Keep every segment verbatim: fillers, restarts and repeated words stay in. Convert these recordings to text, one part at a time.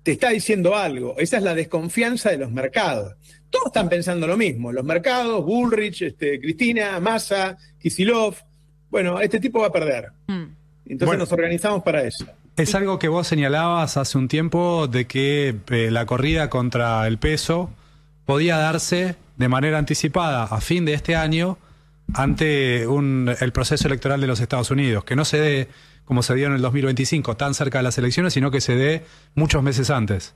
te está diciendo algo. Esa es la desconfianza de los mercados. Todos están pensando lo mismo. Los mercados, Bullrich, este, Cristina, Massa, Kicillof. Bueno, este tipo va a perder. Mm. Entonces bueno, nos organizamos para eso. Es algo que vos señalabas hace un tiempo de que eh, la corrida contra el peso podía darse de manera anticipada a fin de este año ante un, el proceso electoral de los Estados Unidos, que no se dé como se dio en el dos mil veinticinco, tan cerca de las elecciones, sino que se dé muchos meses antes.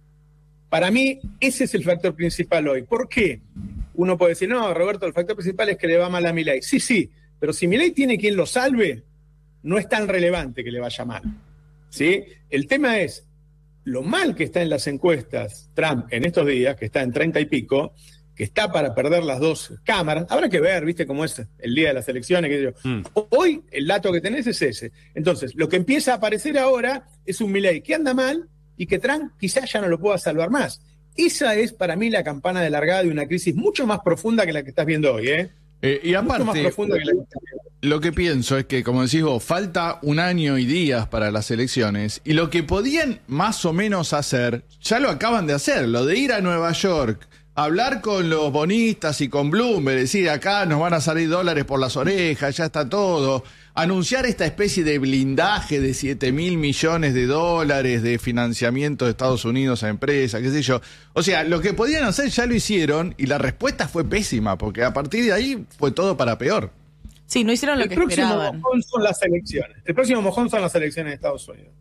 Para mí, ese es el factor principal hoy. ¿Por qué? Uno puede decir, no, Roberto, el factor principal es que le va mal a Milei. Sí, sí, pero si Milei tiene quien lo salve, no es tan relevante que le vaya mal. ¿Sí? El tema es lo mal que está en las encuestas Trump en estos días, que está en treinta y pico, que está para perder las dos cámaras. Habrá que ver, ¿viste cómo es el día de las elecciones? Que yo. Mm. Hoy el dato que tenés es ese. Entonces, lo que empieza a aparecer ahora es un Milei que anda mal y que Trump quizás ya no lo pueda salvar más. Esa es para mí la campana de largada de una crisis mucho más profunda que la que estás viendo hoy, ¿eh? Eh, y aparte, mucho más profunda que la que estás viendo. Lo que pienso es que, como decís vos, falta un año y días para las elecciones, y lo que podían más o menos hacer, ya lo acaban de hacer, lo de ir a Nueva York, hablar con los bonistas y con Bloomberg, decir acá nos van a salir dólares por las orejas, ya está todo, anunciar esta especie de blindaje de siete mil millones de dólares de financiamiento de Estados Unidos a empresas, qué sé yo. O sea, lo que podían hacer ya lo hicieron y la respuesta fue pésima, porque a partir de ahí fue todo para peor. Sí, no hicieron lo el que próximo esperaban. Mojón son las elecciones. El próximo mojón son las elecciones de Estados Unidos.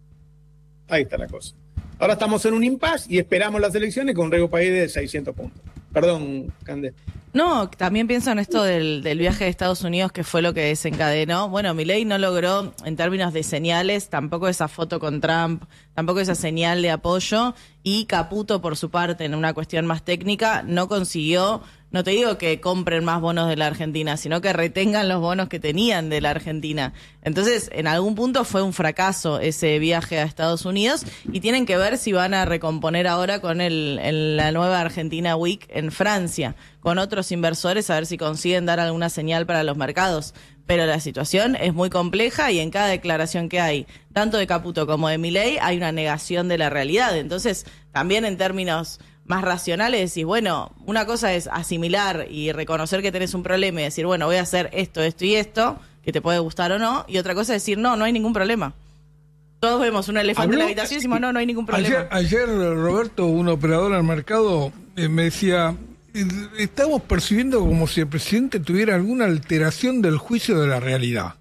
Ahí está la cosa. Ahora estamos en un impasse y esperamos las elecciones con un riesgo país de seiscientos puntos. Perdón, Cande. No, también pienso en esto del, del viaje de Estados Unidos, que fue lo que desencadenó. Bueno, Milei no logró, en términos de señales, tampoco esa foto con Trump, tampoco esa señal de apoyo, y Caputo, por su parte, en una cuestión más técnica, no consiguió, no te digo que compren más bonos de la Argentina, sino que retengan los bonos que tenían de la Argentina. Entonces, en algún punto fue un fracaso ese viaje a Estados Unidos, y tienen que ver si van a recomponer ahora con el, el la nueva Argentina Week en Francia, con otros inversores, a ver si consiguen dar alguna señal para los mercados. Pero la situación es muy compleja y en cada declaración que hay, tanto de Caputo como de Milei, hay una negación de la realidad. Entonces, también en términos más racionales, decís, bueno, una cosa es asimilar y reconocer que tenés un problema y decir, bueno, voy a hacer esto, esto y esto, que te puede gustar o no, y otra cosa es decir, no, no hay ningún problema. Todos vemos un elefante en la habitación y decimos, no, no hay ningún problema. Ayer, ayer Roberto, un operador al mercado, eh, me decía, estamos percibiendo como si el presidente tuviera alguna alteración del juicio de la realidad.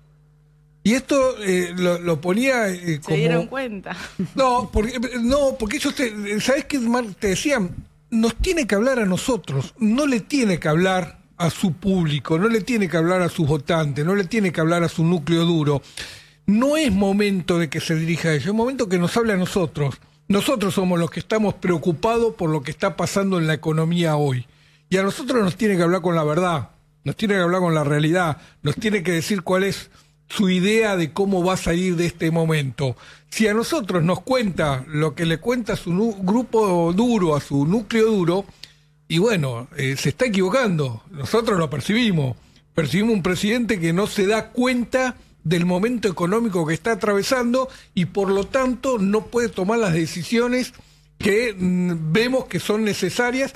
Y esto eh, lo, lo ponía eh, como... ¿Se dieron cuenta? No, porque, no, porque ellos, te, ¿sabés qué te decían? Nos tiene que hablar a nosotros, no le tiene que hablar a su público, no le tiene que hablar a sus votantes, no le tiene que hablar a su núcleo duro. No es momento de que se dirija a ellos, es momento que nos hable a nosotros. Nosotros somos los que estamos preocupados por lo que está pasando en la economía hoy. Y a nosotros nos tiene que hablar con la verdad, nos tiene que hablar con la realidad, nos tiene que decir cuál es su idea de cómo va a salir de este momento. Si a nosotros nos cuenta lo que le cuenta a su grupo duro, a su núcleo duro, y bueno, eh, se está equivocando, nosotros lo percibimos, percibimos un presidente que no se da cuenta del momento económico que está atravesando y por lo tanto no puede tomar las decisiones que mm, vemos que son necesarias.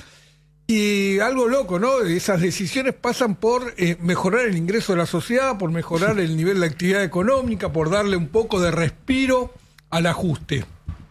Y algo loco, ¿no? Esas decisiones pasan por eh, mejorar el ingreso de la sociedad, por mejorar el nivel de actividad económica, por darle un poco de respiro al ajuste.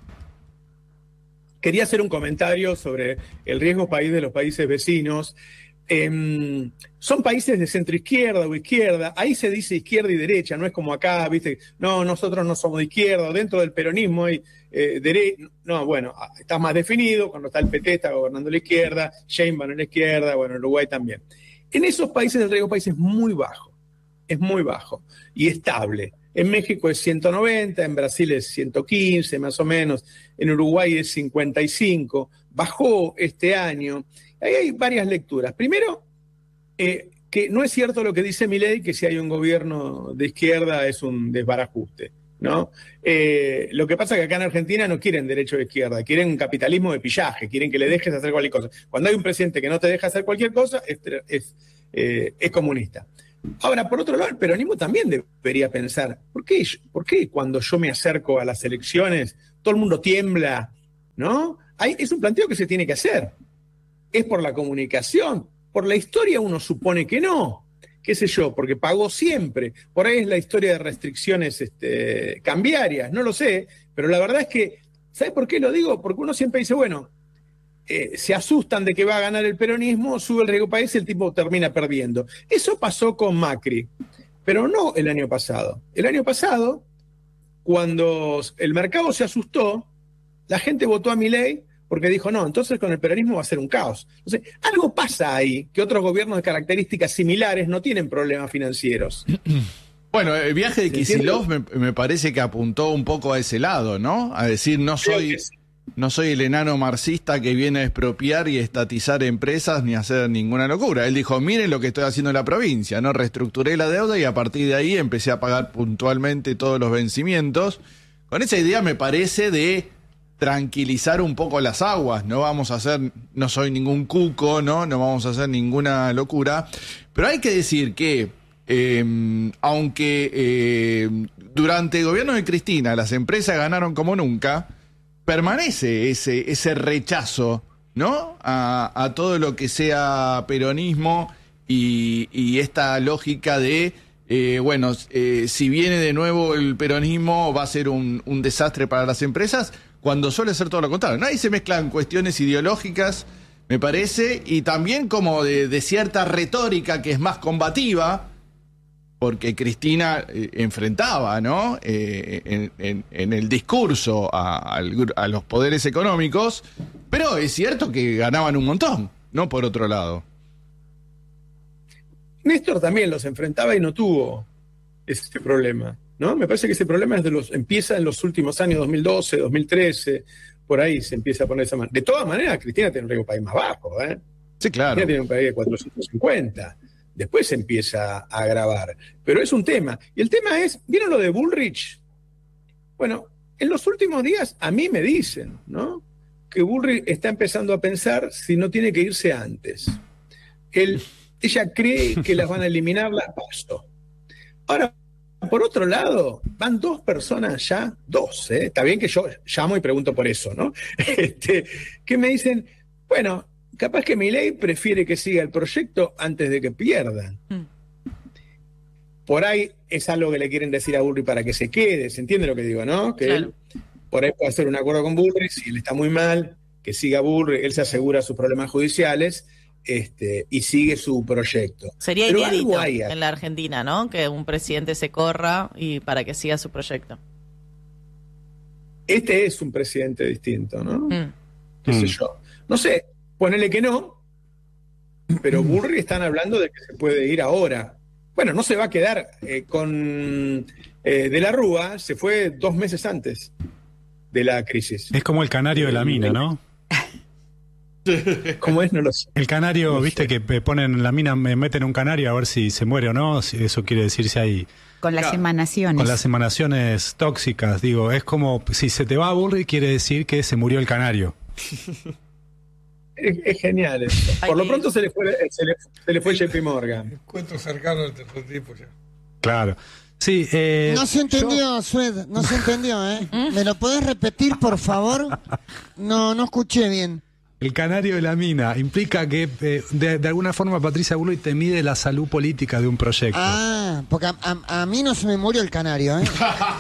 Quería hacer un comentario sobre el riesgo país de los países vecinos. Eh, son países de centroizquierda o izquierda, ahí se dice izquierda y derecha, no es como acá, ¿viste? No, nosotros no somos de izquierda, dentro del peronismo hay eh, derecha, no, bueno, está más definido, cuando está el P T está gobernando la izquierda, Sheinbaum en la izquierda, bueno, Uruguay también. En esos países el riesgo país es muy bajo, es muy bajo y estable. En México es ciento noventa, en Brasil es ciento quince más o menos, en Uruguay es cincuenta y cinco, bajó este año. Ahí hay varias lecturas. Primero, eh, que no es cierto lo que dice Milei, que si hay un gobierno de izquierda es un desbarajuste, ¿no? Eh, lo que pasa es que acá en Argentina no quieren derecho de izquierda, quieren un capitalismo de pillaje, quieren que le dejes hacer cualquier cosa. Cuando hay un presidente que no te deja hacer cualquier cosa, es, es, eh, es comunista. Ahora, por otro lado, el peronismo también debería pensar, ¿por qué, ¿por qué cuando yo me acerco a las elecciones todo el mundo tiembla ¿no? Hay, es un planteo que se tiene que hacer. ¿Es por la comunicación? Por la historia uno supone que no. ¿Qué sé yo? Porque pagó siempre. Por ahí es la historia de restricciones este, cambiarias, no lo sé. Pero la verdad es que, ¿sabes por qué lo digo? Porque uno siempre dice, bueno, eh, se asustan de que va a ganar el peronismo, sube el riesgo país y el tipo termina perdiendo. Eso pasó con Macri, pero no el año pasado. El año pasado, cuando el mercado se asustó, la gente votó a Milei porque dijo, no, entonces con el peronismo va a ser un caos. Entonces, algo pasa ahí, que otros gobiernos de características similares no tienen problemas financieros. Bueno, el viaje de Kicillof me, me parece que apuntó un poco a ese lado, ¿no? A decir, no soy, no soy el enano marxista que viene a expropiar y estatizar empresas ni a hacer ninguna locura. Él dijo, miren lo que estoy haciendo en la provincia, ¿no? Reestructuré la deuda y a partir de ahí empecé a pagar puntualmente todos los vencimientos. Con esa idea me parece de tranquilizar un poco las aguas, no vamos a hacer, no soy ningún cuco, ¿no? No vamos a hacer ninguna locura, pero hay que decir que eh, aunque eh, durante el gobierno de Cristina las empresas ganaron como nunca, permanece ese, ese rechazo, ¿no? A, a todo lo que sea peronismo y, y esta lógica de Eh, bueno, eh, si viene de nuevo el peronismo va a ser un, un desastre para las empresas, cuando suele ser todo lo contrario. ¿No? Ahí se mezclan cuestiones ideológicas, me parece, y también como de, de cierta retórica que es más combativa, porque Cristina eh, enfrentaba, ¿no? Eh, en, en, en el discurso a, a los poderes económicos, pero es cierto que ganaban un montón, ¿no? Por otro lado. Néstor también los enfrentaba y no tuvo ese problema, ¿no? Me parece que ese problema es de los, empieza en los últimos años, dos mil doce, dos mil trece, por ahí se empieza a poner esa mano. De todas maneras, Cristina tiene un riesgo país más bajo, ¿eh? Sí, claro. Cristina tiene un país de cuatrocientos cincuenta. Después se empieza a agravar. Pero es un tema. Y el tema es, ¿vieron lo de Bullrich? Bueno, en los últimos días a mí me dicen, ¿no? Que Bullrich está empezando a pensar si no tiene que irse antes. Él... Ella cree que las van a eliminar las PASO. Ahora, por otro lado, van dos personas ya, dos, ¿eh? Está bien que yo llamo y pregunto por eso, ¿no? Este, que me dicen, bueno, capaz que Milei prefiere que siga el proyecto antes de que pierdan. Mm. Por ahí es algo que le quieren decir a Bullrich para que se quede, ¿se entiende lo que digo, no? Que claro. Él por ahí puede hacer un acuerdo con Bullrich, si él está muy mal, que siga Bullrich, él se asegura sus problemas judiciales, Este, y sigue su proyecto. Sería Pero inédito en la Argentina, ¿no? Que un presidente se corra y para que siga su proyecto. Este es un presidente distinto, ¿no? Mm. ¿Qué mm. sé yo? No sé, ponele que no, pero Bullrich están hablando de que se puede ir ahora. Bueno, no se va a quedar eh, con eh, De la Rúa, se fue dos meses antes de la crisis. Es como el canario de la mina, ¿no? ¿Cómo es? No lo sé. El canario, no viste sé. que ponen en la mina, me meten un canario a ver si se muere o no, si eso quiere decir si hay... Con las claro. emanaciones. Con las emanaciones tóxicas, digo, es como, si se te va a Bullrich quiere decir que se murió el canario. Es, es genial eso. Por lo pronto se le fue, se le, se le fue J P Morgan. El cuento cercano del tercer tipo ya. Claro. Sí, eh, no se entendió, yo... Sued, no se entendió, ¿eh? ¿Me lo podés repetir, por favor? No, no escuché bien. El canario de la mina implica que eh, de, de alguna forma Patricia Bullrich te mide la salud política de un proyecto. Ah, porque a, a, a mí no se me murió el canario, ¿eh?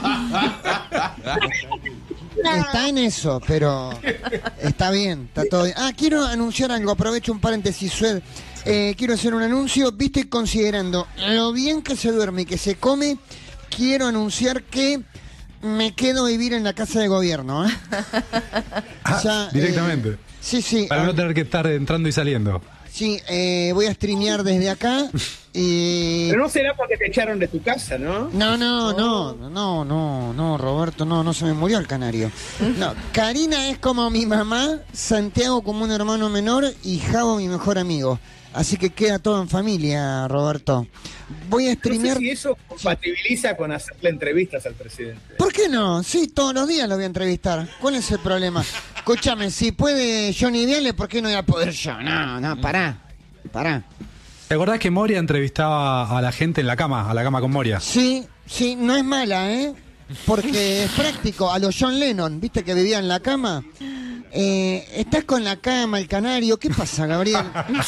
Está en eso, pero está bien, está todo bien. Ah, quiero anunciar algo, aprovecho un paréntesis, Sued. Eh, quiero hacer un anuncio, viste, considerando lo bien que se duerme y que se come, quiero anunciar que me quedo a vivir en la casa de gobierno, ¿eh? Ah, ya, directamente. Eh, Sí, sí. Para no tener que estar entrando y saliendo. Sí, eh, voy a streamear desde acá y... Pero no será porque te echaron de tu casa, ¿no? No, no, no, no, no, no, Roberto, no, no se me murió el canario. No, Karina es como mi mamá, Santiago como un hermano menor y Javo mi mejor amigo. Así que queda todo en familia, Roberto. Voy a streamear... No sé si eso compatibiliza con hacerle entrevistas al presidente. ¿Por qué no? Sí, todos los días lo voy a entrevistar. ¿Cuál es el problema? Escúchame, si puede Johnny Viale, ¿por qué no voy a poder yo? No, no, pará, pará. ¿Te acordás que Moria entrevistaba a la gente en la cama, a la cama con Moria? Sí, sí, no es mala, ¿eh? Porque es práctico. A los John Lennon, ¿viste que vivía en la cama? Eh, ¿Estás con la cama, el canario? ¿Qué pasa, Gabriel?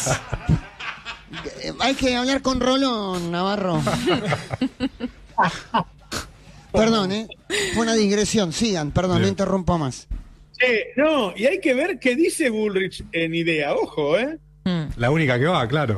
Hay que hablar con Rolón, Navarro. Perdón, ¿eh? Fue una digresión. Sigan, perdón, no interrumpo más. Che, no, y hay que ver qué dice Bullrich en idea, ojo, ¿eh? La única que va, claro.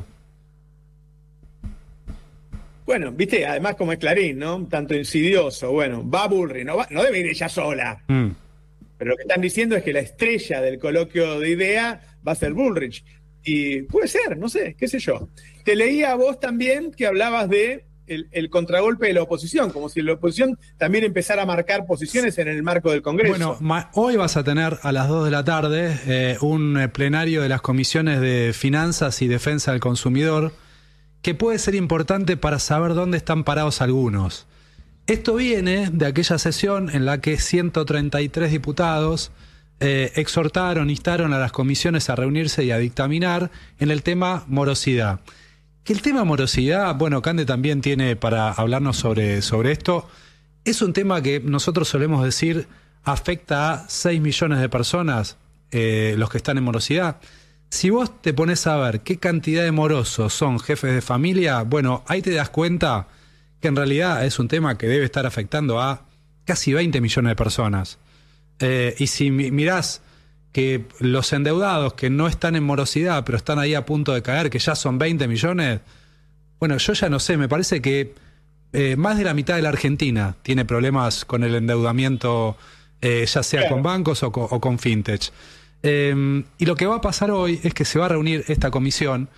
Bueno, viste, además como es Clarín, ¿no? Tanto insidioso. Bueno, va Bullrich, no, va, no debe ir ella sola. Mm. Pero lo que están diciendo es que la estrella del coloquio de idea va a ser Bullrich. Y puede ser, no sé, qué sé yo. Te leía a vos también que hablabas de el, el contragolpe de la oposición, como si la oposición también empezara a marcar posiciones en el marco del Congreso. Bueno, ma- hoy vas a tener a las dos de la tarde eh, un eh, plenario de las comisiones de Finanzas y Defensa del Consumidor, que puede ser importante para saber dónde están parados algunos. Esto viene de aquella sesión en la que ciento treinta y tres diputados eh, exhortaron, instaron a las comisiones a reunirse y a dictaminar en el tema morosidad. Que el tema morosidad, bueno, Cande también tiene para hablarnos sobre, sobre esto, es un tema que nosotros solemos decir afecta a seis millones de personas, eh, los que están en morosidad. Si vos te pones a ver qué cantidad de morosos son jefes de familia, bueno, ahí te das cuenta que en realidad es un tema que debe estar afectando a casi veinte millones de personas. Eh, y si mi- mirás que los endeudados que no están en morosidad, pero están ahí a punto de caer, que ya son veinte millones, bueno, yo ya no sé, me parece que eh, más de la mitad de la Argentina tiene problemas con el endeudamiento, eh, ya sea Claro. con bancos o con, o con fintech. Eh, y lo que va a pasar hoy es que se va a reunir esta comisión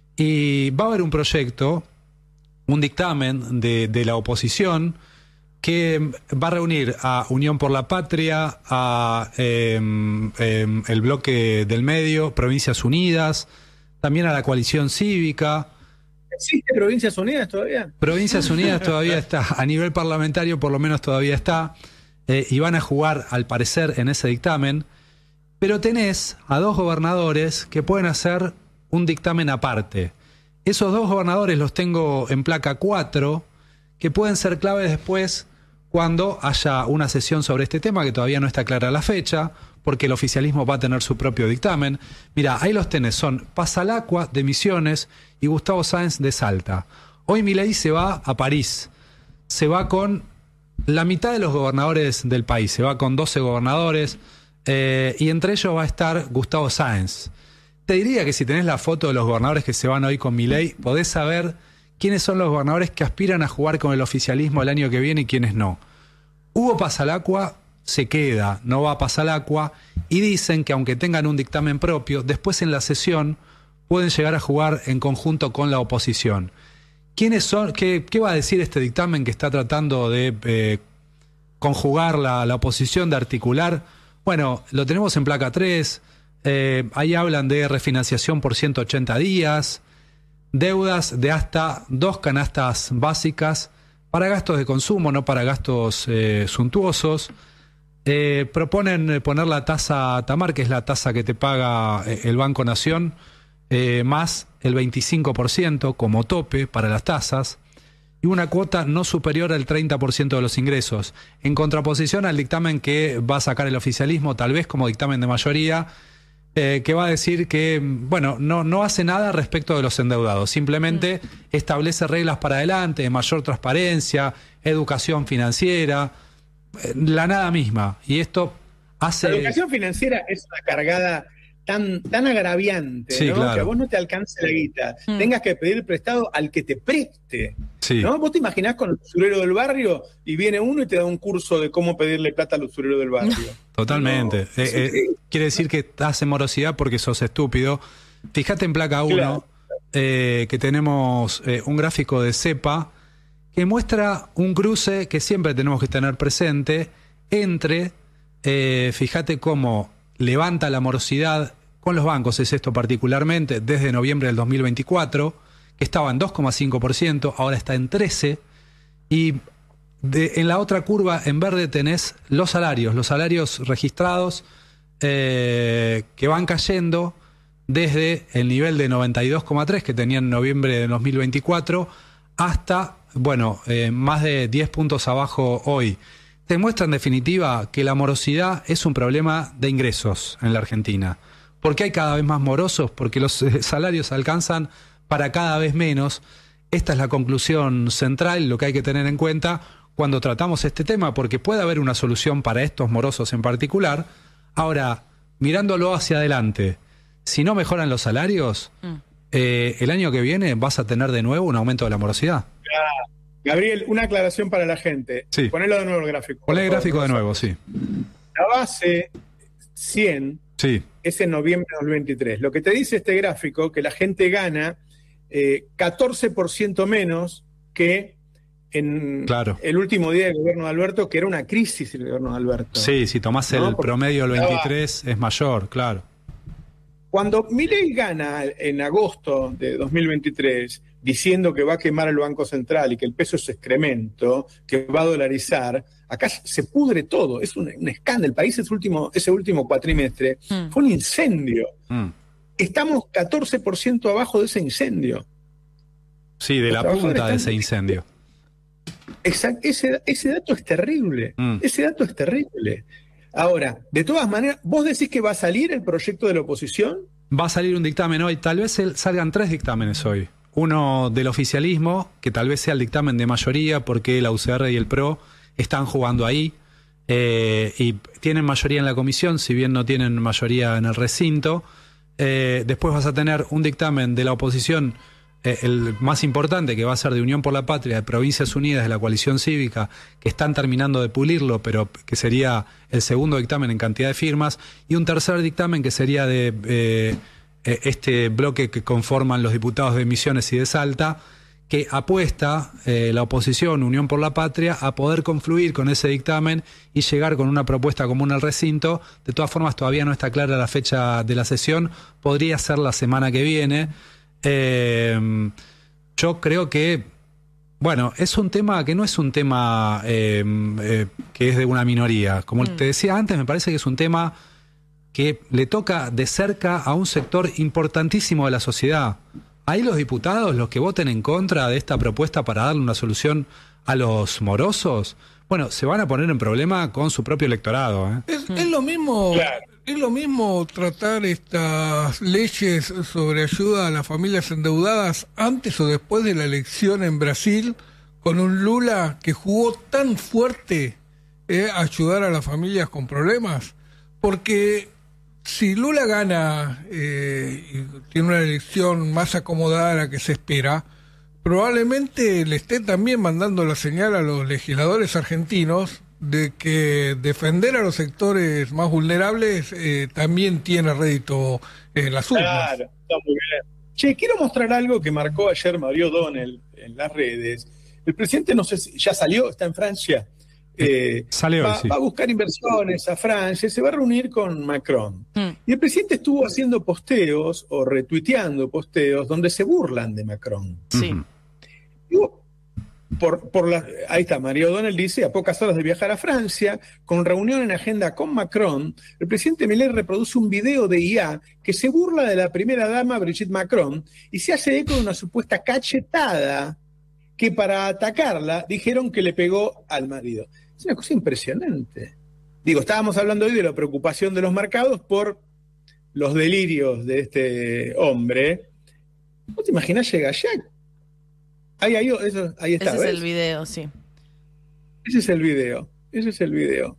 y va a haber un proyecto, un dictamen de, de la oposición que va a reunir a Unión por la Patria, a eh, eh, el Bloque del Medio, Provincias Unidas, también a la Coalición Cívica. ¿Existe Provincias Unidas todavía? Provincias Unidas todavía está, a nivel parlamentario por lo menos todavía está, eh, y van a jugar al parecer en ese dictamen, pero tenés a dos gobernadores que pueden hacer un dictamen aparte. Esos dos gobernadores los tengo en placa cuatro, que pueden ser claves después cuando haya una sesión sobre este tema, que todavía no está clara la fecha, porque el oficialismo va a tener su propio dictamen. Mira, ahí los tenés, son Pasalacqua de Misiones y Gustavo Sáenz de Salta. Hoy Milei se va a París, se va con la mitad de los gobernadores del país, se va con doce gobernadores, eh, y entre ellos va a estar Gustavo Sáenz. Te diría que si tenés la foto de los gobernadores que se van hoy con Milei, podés saber quiénes son los gobernadores que aspiran a jugar con el oficialismo el año que viene y quiénes no. Hugo Pasalacqua se queda, no va a Pasalacqua, y dicen que aunque tengan un dictamen propio, después en la sesión pueden llegar a jugar en conjunto con la oposición. ¿Quiénes son? ¿Qué, qué va a decir este dictamen que está tratando de eh, conjugar la, la oposición, de articular? Bueno, lo tenemos en placa tres, eh, ahí hablan de refinanciación por ciento ochenta días, deudas de hasta dos canastas básicas para gastos de consumo, no para gastos eh, suntuosos. Eh, proponen poner la tasa Tamar, que es la tasa que te paga eh, el Banco Nación, eh, más el veinticinco por ciento como tope para las tasas, y una cuota no superior al treinta por ciento de los ingresos, en contraposición al dictamen que va a sacar el oficialismo, tal vez como dictamen de mayoría, eh, que va a decir que, bueno, no, no hace nada respecto de los endeudados, simplemente mm. establece reglas para adelante, mayor transparencia, educación financiera, eh, la nada misma. Y esto hace... La educación financiera es una cargada tan, tan agraviante, sí, ¿no? Claro. Que a vos no te alcance la guita, mm. tengas que pedir prestado al que te preste. Sí. ¿No? ¿Vos te imaginás con el usurero del barrio y viene uno y te da un curso de cómo pedirle plata al usurero del barrio? Totalmente. No, eh, sí, eh, sí. Quiere decir que estás en morosidad porque sos estúpido. Fíjate en placa uno, claro. eh, que tenemos eh, un gráfico de CEPA que muestra un cruce que siempre tenemos que tener presente entre, eh, fíjate cómo levanta la morosidad con los bancos, es esto particularmente, desde noviembre del dos mil veinticuatro, que estaba en dos coma cinco por ciento, ahora está en trece por ciento, y de, en la otra curva en verde tenés los salarios, los salarios registrados eh, que van cayendo desde el nivel de noventa y dos coma tres que tenía en noviembre de dos mil veinticuatro hasta, bueno, eh, más de diez puntos abajo hoy. demuestra en definitiva que la morosidad es un problema de ingresos en la Argentina. ¿Por qué hay cada vez más morosos? Porque los eh, salarios alcanzan para cada vez menos. Esta es la conclusión central, lo que hay que tener en cuenta cuando tratamos este tema, porque puede haber una solución para estos morosos en particular. Ahora, mirándolo hacia adelante, si no mejoran los salarios, mm. eh, el año que viene vas a tener de nuevo un aumento de la morosidad. Gabriel, una aclaración para la gente. Sí. Ponelo de nuevo el gráfico. Poné el gráfico de nuevo, sí. La base cien sí. es en noviembre de dos mil veintitrés. Lo que te dice este gráfico, que la gente gana eh, catorce por ciento menos que en claro. el último día del gobierno de Alberto, que era una crisis el gobierno de Alberto. Sí, si tomás ¿no? el Porque promedio del veintitrés es mayor, claro. Cuando Milei gana en agosto de dos mil veintitrés diciendo que va a quemar el Banco Central y que el peso es excremento, que va a dolarizar, acá se pudre todo, es un, un escándalo. El país ese último, ese último cuatrimestre mm. fue un incendio. Mm. Estamos catorce por ciento abajo de ese incendio. Sí, de Los la punta de ese incendio. Exacto, ese, ese dato es terrible, mm. ese dato es terrible. Ahora, de todas maneras, ¿vos decís que va a salir el proyecto de la oposición? Va a salir un dictamen hoy, tal vez salgan tres dictámenes hoy. Uno del oficialismo, que tal vez sea el dictamen de mayoría, porque la U C R y el P R O están jugando ahí, eh, y tienen mayoría en la comisión, si bien no tienen mayoría en el recinto. Eh, después vas a tener un dictamen de la oposición, eh, el más importante, que va a ser de Unión por la Patria, de Provincias Unidas, de la coalición cívica, que están terminando de pulirlo, pero que sería el segundo dictamen en cantidad de firmas, y un tercer dictamen que sería de eh, este bloque que conforman los diputados de Misiones y de Salta, que apuesta eh, la oposición, Unión por la Patria, a poder confluir con ese dictamen y llegar con una propuesta común al recinto. De todas formas, todavía no está clara la fecha de la sesión, podría ser la semana que viene. Eh, yo creo que, bueno, es un tema que no es un tema eh, eh, que es de una minoría. Como mm. te decía antes, me parece que es un tema que le toca de cerca a un sector importantísimo de la sociedad. Ahí los diputados, los que voten en contra de esta propuesta para darle una solución a los morosos, bueno, se van a poner en problema con su propio electorado. ¿eh? Es, es lo mismo, claro. es lo mismo tratar estas leyes sobre ayuda a las familias endeudadas antes o después de la elección en Brasil, con un Lula que jugó tan fuerte eh, a ayudar a las familias con problemas, porque si Lula gana eh, y tiene una elección más acomodada a la que se espera, probablemente le esté también mandando la señal a los legisladores argentinos de que defender a los sectores más vulnerables eh, también tiene rédito en las urnas. Claro, está muy bien. Che, quiero mostrar algo que marcó ayer Mario O'Donnell en las redes. El presidente, no sé si ya salió, está en Francia. Eh, Salió, va, sí. va a buscar inversiones a Francia, se va a reunir con Macron. Mm. Y el presidente estuvo haciendo posteos o retuiteando posteos donde se burlan de Macron. Sí. Digo, por, por la, ahí está, Mario O'Donnell dice, a pocas horas de viajar a Francia, con reunión en agenda con Macron, el presidente Milei reproduce un video de I A que se burla de la primera dama Brigitte Macron y se hace eco de una supuesta cachetada que para atacarla dijeron que le pegó al marido. Es una cosa impresionante. Digo, estábamos hablando hoy de la preocupación de los mercados por los delirios de este hombre. ¿Vos te imaginás llegar allá? Ahí, ahí, eso, ahí está. Ese ¿ves? es el video, sí. Ese es el video. Ese es el video.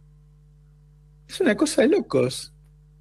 Es una cosa de locos.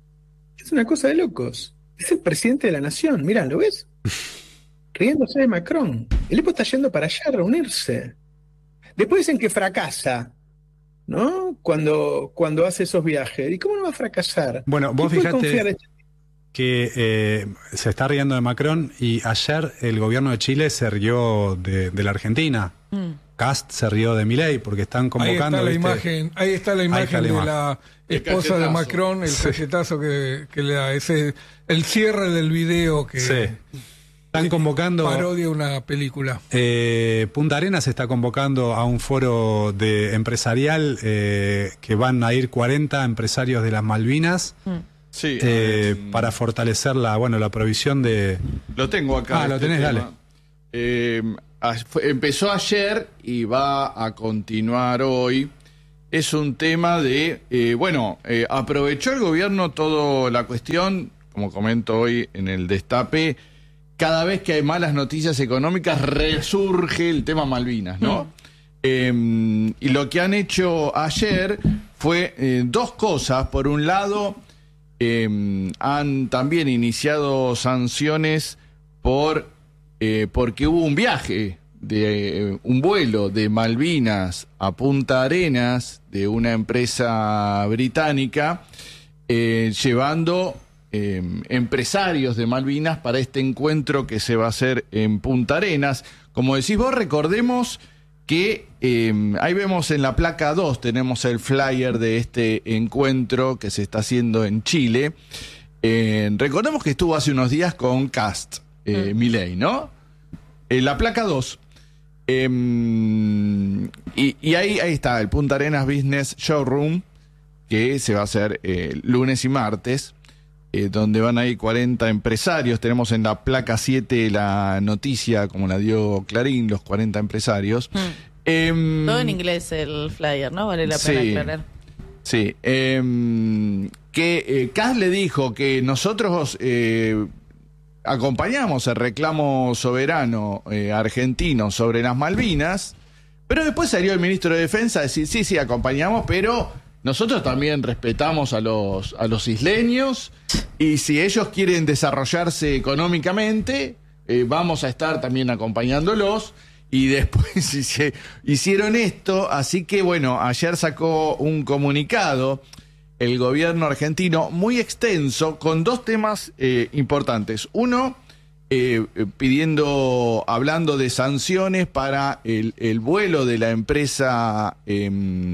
Es una cosa de locos. Es el presidente de la nación. Mirá, ¿lo ves? Riéndose de Macron. El tipo está yendo para allá a reunirse. Después dicen que fracasa, ¿no? Cuando, cuando hace esos viajes. ¿Y cómo no va a fracasar? Bueno, vos fijate que eh, se está riendo de Macron y ayer el gobierno de Chile se rió de, de la Argentina. Mm. Cast se rió de Milei porque están convocando... Ahí está la ¿viste? imagen, ahí está la imagen está la de imagen. la esposa de Macron, el sí. cachetazo que, que le da. Ese, el cierre del video que... Sí. Están convocando... Parodia una película. Eh, Punta Arenas está convocando a un foro de empresarial eh, que van a ir cuarenta empresarios de las Malvinas mm. sí, eh, um, para fortalecer la, bueno, la provisión de... Lo tengo acá. Ah, lo tenés, tema. dale. Eh, empezó ayer y va a continuar hoy. es un tema de, eh, bueno, eh, aprovechó el gobierno toda la cuestión, como comento hoy en el Destape, cada vez que hay malas noticias económicas resurge el tema Malvinas, ¿no? Mm. Eh, y lo que han hecho ayer fue eh, dos cosas. Por un lado, eh, han también iniciado sanciones por eh, porque hubo un viaje de eh, un vuelo de Malvinas a Punta Arenas de una empresa británica eh, llevando eh, empresarios de Malvinas para este encuentro que se va a hacer en Punta Arenas. Como decís vos, recordemos que eh, ahí vemos en la placa dos, tenemos el flyer de este encuentro que se está haciendo en Chile. Eh, recordemos que estuvo hace unos días con Cast, eh, mm. Milei, ¿no? En la placa dos. Eh, y y ahí, ahí está, el Punta Arenas Business Showroom, que se va a hacer eh, lunes y martes, eh, donde van a ir cuarenta empresarios. Tenemos en la placa siete la noticia, como la dio Clarín, los cuarenta empresarios. Mm. Eh, Todo en inglés el flyer, ¿no? Vale la pena sí, aclarar. Sí. Eh, que eh, Kass le dijo que nosotros eh, acompañamos el reclamo soberano eh, argentino sobre las Malvinas, pero después salió el ministro de Defensa a decir, sí, sí, acompañamos, pero nosotros también respetamos a los, a los isleños, y si ellos quieren desarrollarse económicamente, eh, vamos a estar también acompañándolos. Y después hicieron esto, así que bueno, ayer sacó un comunicado el gobierno argentino muy extenso con dos temas eh, importantes. Uno, eh, pidiendo, hablando de sanciones para el, el vuelo de la empresa eh,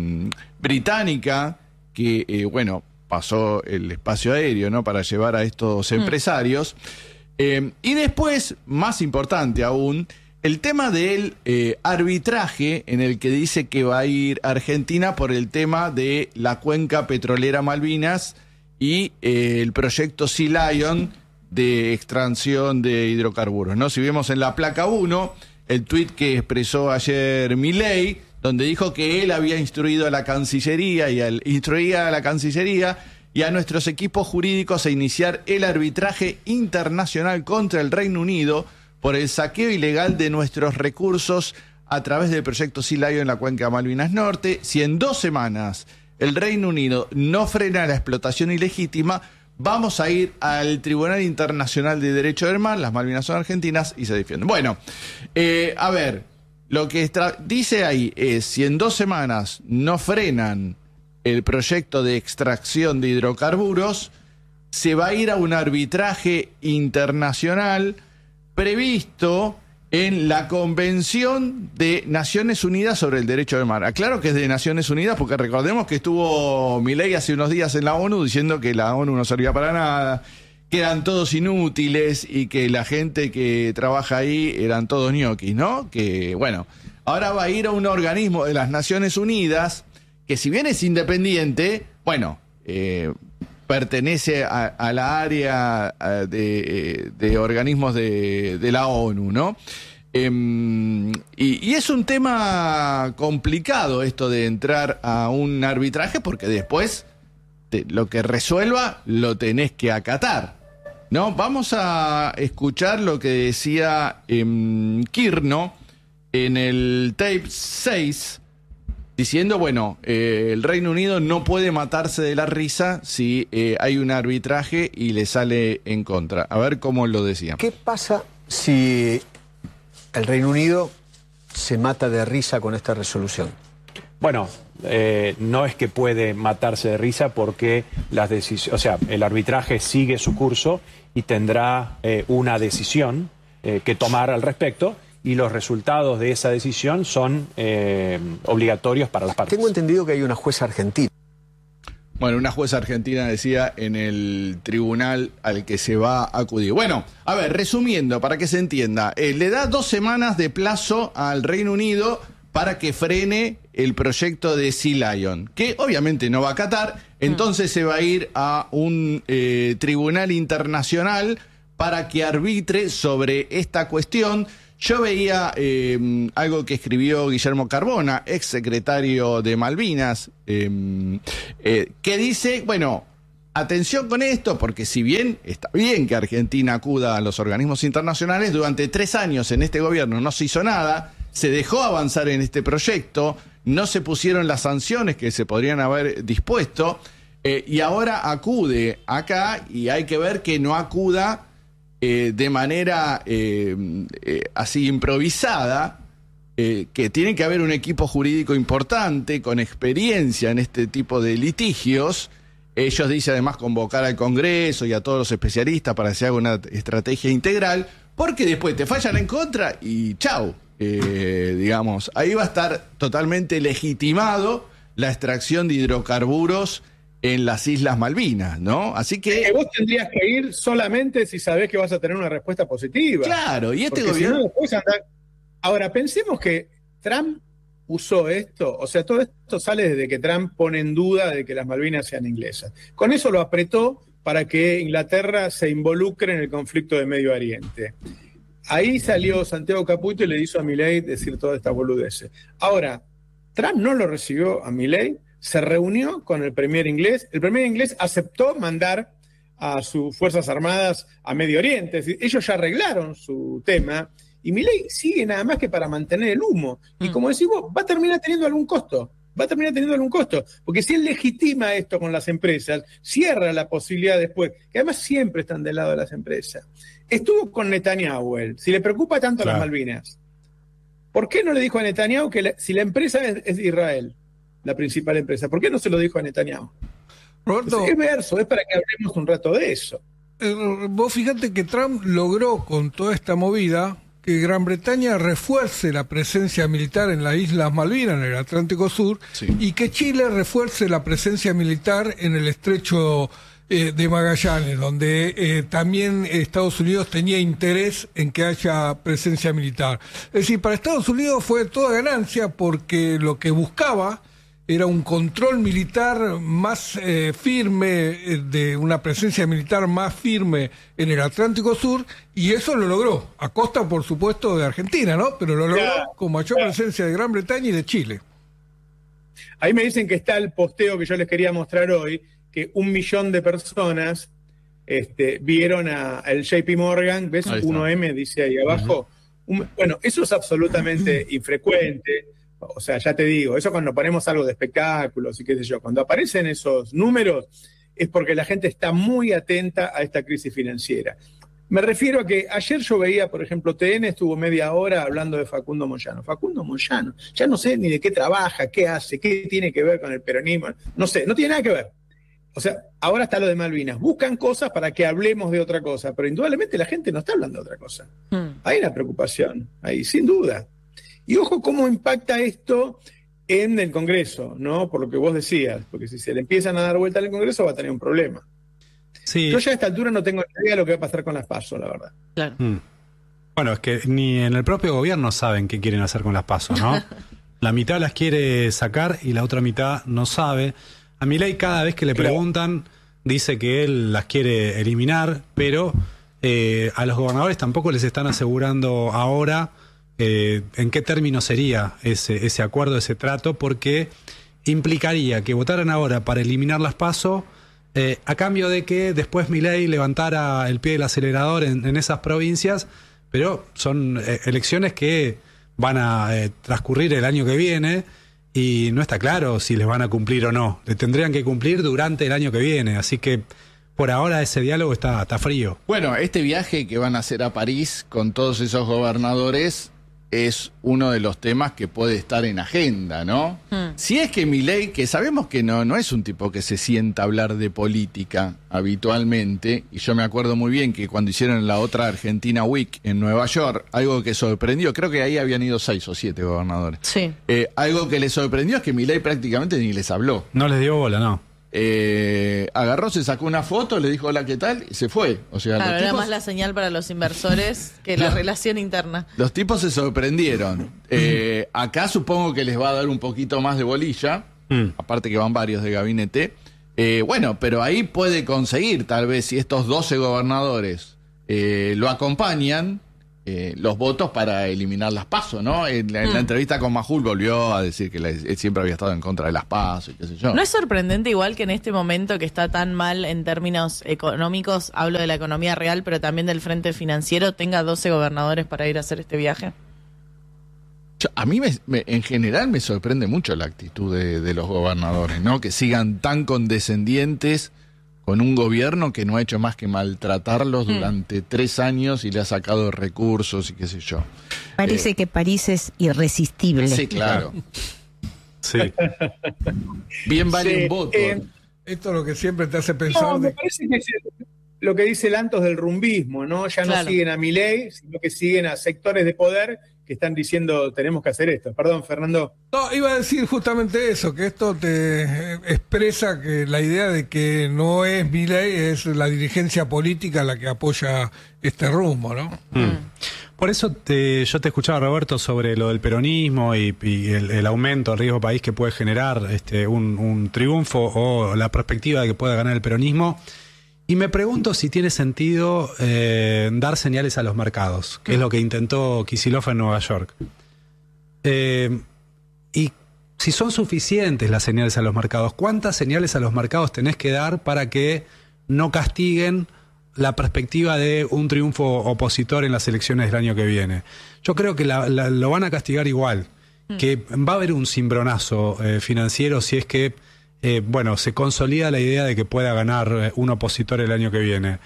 británica que, eh, bueno, pasó el espacio aéreo, ¿no?, para llevar a estos empresarios. Mm. Eh, y después, más importante aún, el tema del eh, arbitraje en el que dice que va a ir Argentina por el tema de la cuenca petrolera Malvinas y eh, el proyecto Sea Lion de extracción de hidrocarburos, ¿no? Si vemos en la placa uno, el tuit que expresó ayer Milei, donde dijo que él había instruido a la Cancillería y al, instruía a la Cancillería y a nuestros equipos jurídicos a iniciar el arbitraje internacional contra el Reino Unido por el saqueo ilegal de nuestros recursos a través del proyecto Sea Lion en la cuenca Malvinas Norte. Si en dos semanas el Reino Unido no frena la explotación ilegítima, vamos a ir al Tribunal Internacional de Derecho del Mar, las Malvinas son argentinas y se defienden. Bueno, eh, a ver, lo que dice ahí es, si en dos semanas no frenan el proyecto de extracción de hidrocarburos, se va a ir a un arbitraje internacional previsto en la Convención de Naciones Unidas sobre el Derecho del Mar. Aclaro que es de Naciones Unidas porque recordemos que estuvo Milei hace unos días en la ONU diciendo que la ONU no servía para nada, que eran todos inútiles y que la gente que trabaja ahí eran todos ñoquis, ¿no? Que, bueno, ahora va a ir a un organismo de las Naciones Unidas que, si bien es independiente, bueno, eh, pertenece a, a la área de, de organismos de, de la ONU, ¿no? Eh, y, y es un tema complicado esto de entrar a un arbitraje porque después te, lo que resuelva lo tenés que acatar, ¿no? Vamos a escuchar lo que decía eh, Kirno en el tape seis, diciendo, bueno, eh, el Reino Unido no puede matarse de la risa si eh, hay un arbitraje y le sale en contra. A ver cómo lo decía. ¿Qué pasa si el Reino Unido se mata de risa con esta resolución? Bueno, eh, no es que puede matarse de risa porque las decisiones, o sea, el arbitraje sigue su curso y tendrá eh, una decisión eh, que tomar al respecto. Y los resultados de esa decisión son eh, obligatorios para las partes. Tengo entendido que hay una jueza argentina. Bueno, una jueza argentina decía en el tribunal al que se va a acudir. Bueno, a ver, resumiendo, para que se entienda, eh, le da dos semanas de plazo al Reino Unido para que frene el proyecto de Sea Lion, que obviamente no va a acatar, entonces se va a ir a un eh, tribunal internacional para que arbitre sobre esta cuestión. Yo veía eh, algo que escribió Guillermo Carbona, ex secretario de Malvinas, eh, eh, que dice, bueno, atención con esto, porque si bien está bien que Argentina acuda a los organismos internacionales, durante tres años en este gobierno no se hizo nada, se dejó avanzar en este proyecto, no se pusieron las sanciones que se podrían haber dispuesto, eh, y ahora acude acá y hay que ver que no acuda eh, de manera eh, eh, así improvisada, eh, que tiene que haber un equipo jurídico importante con experiencia en este tipo de litigios. Ellos dicen además convocar al Congreso y a todos los especialistas para que se haga una estrategia integral, porque después te fallan en contra y chau. Eh, digamos, ahí va a estar totalmente legitimado la extracción de hidrocarburos en las Islas Malvinas, ¿no? Así que... que vos tendrías que ir solamente si sabés que vas a tener una respuesta positiva. Claro, y este Porque gobierno... si no, después andar... Ahora, pensemos que Trump usó esto, o sea, todo esto sale desde que Trump pone en duda de que las Malvinas sean inglesas. Con eso lo apretó para que Inglaterra se involucre en el conflicto de Medio Oriente. Ahí salió Santiago Caputo y le hizo a Milei decir toda esta boludez. Ahora, Trump no lo recibió a Milei, se reunió con el premier inglés, el premier inglés aceptó mandar a sus Fuerzas Armadas a Medio Oriente, es decir, ellos ya arreglaron su tema, y Milei sigue nada más que para mantener el humo. Y como decís vos, va a terminar teniendo algún costo. Va a terminar teniendo algún costo. Porque si él legitima esto con las empresas, cierra la posibilidad después, que además siempre están del lado de las empresas. Estuvo con Netanyahu él, si le preocupa tanto claro. las Malvinas. ¿Por qué no le dijo a Netanyahu que la, si la empresa es, es Israel, la principal empresa? ¿Por qué no se lo dijo a Netanyahu? Roberto, es verso, es para que hablemos un rato de eso. Eh, vos fíjate que Trump logró con toda esta movida que Gran Bretaña refuerce la presencia militar en las Islas Malvinas, en el Atlántico Sur, sí. y que Chile refuerce la presencia militar en el estrecho eh, de Magallanes, donde eh, también Estados Unidos tenía interés en que haya presencia militar. Es decir, para Estados Unidos fue toda ganancia porque lo que buscaba era un control militar más eh, firme, eh, de una presencia militar más firme en el Atlántico Sur, y eso lo logró, a costa, por supuesto, de Argentina, ¿no? Pero lo logró claro, con mayor claro. presencia de Gran Bretaña y de Chile. Ahí me dicen que está el posteo que yo les quería mostrar hoy, que un millón de personas este, vieron a el J P Morgan, ¿ves? uno eme dice ahí abajo. Uh-huh. Un, bueno, eso es absolutamente infrecuente. O sea, ya te digo, eso cuando ponemos algo de espectáculos y qué sé yo, cuando aparecen esos números es porque la gente está muy atenta a esta crisis financiera. Me refiero a que ayer yo veía, por ejemplo, T N estuvo media hora hablando de Facundo Moyano. Facundo Moyano, ya no sé ni de qué trabaja, qué hace, qué tiene que ver con el peronismo, no sé, no tiene nada que ver. O sea, ahora está lo de Malvinas. Buscan cosas para que hablemos de otra cosa, pero indudablemente la gente no está hablando de otra cosa. Hmm. Hay una preocupación, ahí, sin duda. Y ojo cómo impacta esto en el Congreso, ¿no? Por lo que vos decías, porque si se le empiezan a dar vuelta al Congreso va a tener un problema. Sí. Yo ya a esta altura no tengo idea de lo que va a pasar con las PASO, la verdad. Claro. Mm. Bueno, es que ni en el propio gobierno saben qué quieren hacer con las PASO, ¿no? La mitad las quiere sacar y la otra mitad no sabe. A Milei cada vez que le claro. preguntan dice que él las quiere eliminar, pero eh, a los gobernadores tampoco les están asegurando ahora Eh, en qué término sería ese, ese acuerdo, ese trato, porque implicaría que votaran ahora para eliminar las PASO eh, a cambio de que después Milei levantara el pie del acelerador en, en esas provincias, pero son eh, elecciones que van a eh, transcurrir el año que viene y no está claro si les van a cumplir o no. Le tendrían que cumplir durante el año que viene, así que por ahora ese diálogo está, está frío. Bueno, este viaje que van a hacer a París con todos esos gobernadores es uno de los temas que puede estar en agenda, ¿no? Hmm. Si es que Milei, que sabemos que no, no es un tipo que se sienta a hablar de política habitualmente, y yo me acuerdo muy bien que cuando hicieron la otra Argentina Week en Nueva York, algo que sorprendió, creo que ahí habían ido seis o siete gobernadores. Sí. Eh, algo que les sorprendió es que Milei prácticamente ni les habló. No les dio bola, no. Eh, agarró, se sacó una foto, le dijo hola, ¿qué tal? Y se fue. O sea, claro, los era tipos, más la señal para los inversores que la no, relación interna. Los tipos se sorprendieron. Eh, acá supongo que les va a dar un poquito más de bolilla, mm. aparte que van varios de gabinete. Eh, bueno, pero ahí puede conseguir, tal vez, si estos doce gobernadores eh, lo acompañan, eh, los votos para eliminar las PASO, ¿no? En la, en la entrevista con Majul volvió a decir que la- él siempre había estado en contra de las PASO y qué sé yo. ¿No es sorprendente igual que en este momento que está tan mal en términos económicos, hablo de la economía real, pero también del frente financiero, tenga doce gobernadores para ir a hacer este viaje? Yo- a mí me- me- en general me sorprende mucho la actitud de, de los gobernadores, ¿no? Que sigan tan condescendientes con un gobierno que no ha hecho más que maltratarlos durante tres años y le ha sacado recursos y qué sé yo. Parece Eh, que París es irresistible. Sí, claro. Sí. Bien vale Sí, un voto. eh, Esto es lo que siempre te hace pensar. No, me de- parece que es lo que dice el Antos del rumbismo, ¿no? Ya no Claro. siguen a Milei, sino que siguen a sectores de poder que están diciendo tenemos que hacer esto. Perdón, Fernando. No, iba a decir justamente eso, que esto te eh, expresa que la idea de que no es Milei, es la dirigencia política la que apoya este rumbo, ¿no? Por eso te- yo te escuchaba, Roberto, sobre lo del peronismo y, y el, el aumento del riesgo país que puede generar este, un, un triunfo o la perspectiva de que pueda ganar el peronismo. Y me pregunto si tiene sentido eh, dar señales a los mercados, que es lo que intentó Kicillof en Nueva York. Eh, y si son suficientes las señales a los mercados, ¿cuántas señales a los mercados tenés que dar para que no castiguen la perspectiva de un triunfo opositor en las elecciones del año que viene? Yo creo que la- la- lo van a castigar igual, que va a haber un cimbronazo eh, financiero si es que, eh, bueno, se consolida la idea de que pueda ganar eh, un opositor el año que viene.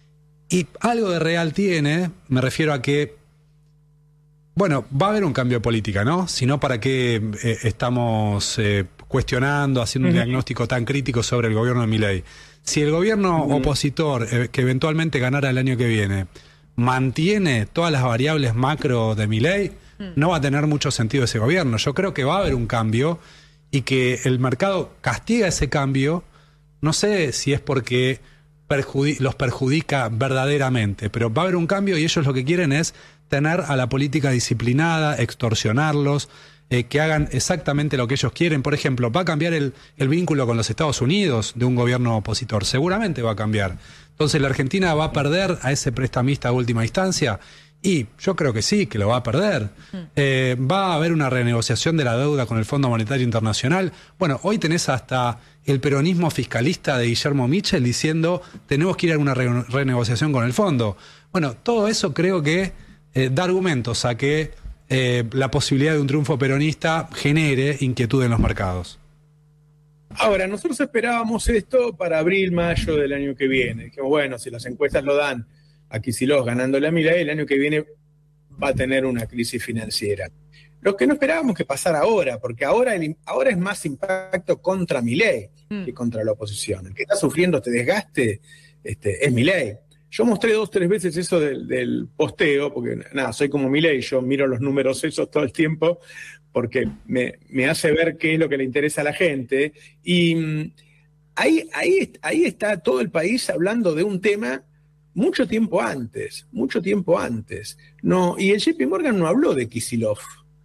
Y algo de real tiene, me refiero a que, bueno, va a haber un cambio de política, ¿no? Si no, ¿para qué eh, estamos eh, cuestionando, haciendo un diagnóstico tan crítico sobre el gobierno de Milei? Si el gobierno opositor eh, que eventualmente ganara el año que viene mantiene todas las variables macro de Milei, no va a tener mucho sentido ese gobierno. Yo creo que va a haber un cambio y que el mercado castiga ese cambio. No sé si es porque perjudi- los perjudica verdaderamente, pero va a haber un cambio y ellos lo que quieren es tener a la política disciplinada, extorsionarlos, eh, que hagan exactamente lo que ellos quieren. Por ejemplo, ¿va a cambiar el, el vínculo con los Estados Unidos de un gobierno opositor? Seguramente va a cambiar. Entonces, ¿la Argentina va a perder a ese prestamista de última instancia? Y yo creo que sí, que lo va a perder. Eh, ¿Va a haber una renegociación de la deuda con el Fondo Monetario Internacional? Bueno, hoy tenés hasta el peronismo fiscalista de Guillermo Michel diciendo tenemos que ir a una re- renegociación con el fondo. Bueno, todo eso creo que eh, da argumentos a que eh, la posibilidad de un triunfo peronista genere inquietud en los mercados. Ahora, nosotros esperábamos esto para abril, mayo del año que viene. Dijimos, bueno, si las encuestas lo dan a Kicillof ganándole a Milei, el año que viene va a tener una crisis financiera. Lo que no esperábamos que pasara ahora, porque ahora, el, ahora es más impacto contra Milei que contra la oposición. El que está sufriendo este desgaste este, es Milei. Yo mostré dos, tres veces eso del, del posteo, porque nada, soy como Milei, yo miro los números esos todo el tiempo, porque me, me hace ver qué es lo que le interesa a la gente. Y mm, ahí, ahí, ahí está todo el país hablando de un tema mucho tiempo antes, mucho tiempo antes. No, y el J P Morgan no habló de Kicillof,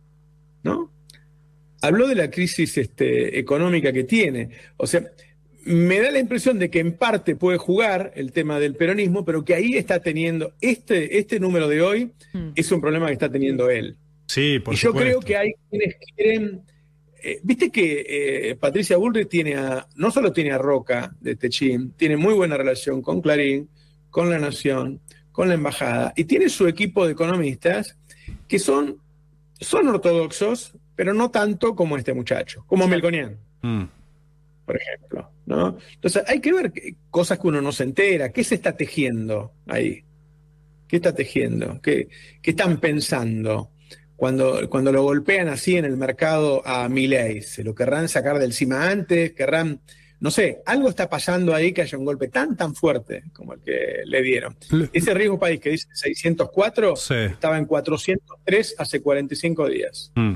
¿no? Habló de la crisis este, económica que tiene. O sea, me da la impresión de que en parte puede jugar el tema del peronismo, pero que ahí está teniendo, este, este número de hoy es un problema que está teniendo él. Sí, por y yo supuesto. creo que hay quienes quieren... eh, Viste que eh, Patricia Bullrich tiene a, no solo tiene a Roca de Techín, tiene muy buena relación con Clarín, con La Nación, con la Embajada, y tiene su equipo de economistas que son, son ortodoxos, pero no tanto como este muchacho, como Melconian, Mm. por ejemplo, ¿no? Entonces hay que ver qué- cosas que uno no se entera, qué se está tejiendo ahí, qué está tejiendo, qué, qué están pensando cuando, cuando lo golpean así en el mercado a Milei. ¿Se lo querrán sacar de encima antes? ¿Querrán...? No sé, algo está pasando ahí que haya un golpe tan, tan fuerte como el que le dieron. Le- Ese riesgo país que dice seiscientos cuatro Sí. estaba en cuatrocientos tres hace cuarenta y cinco días. Mm.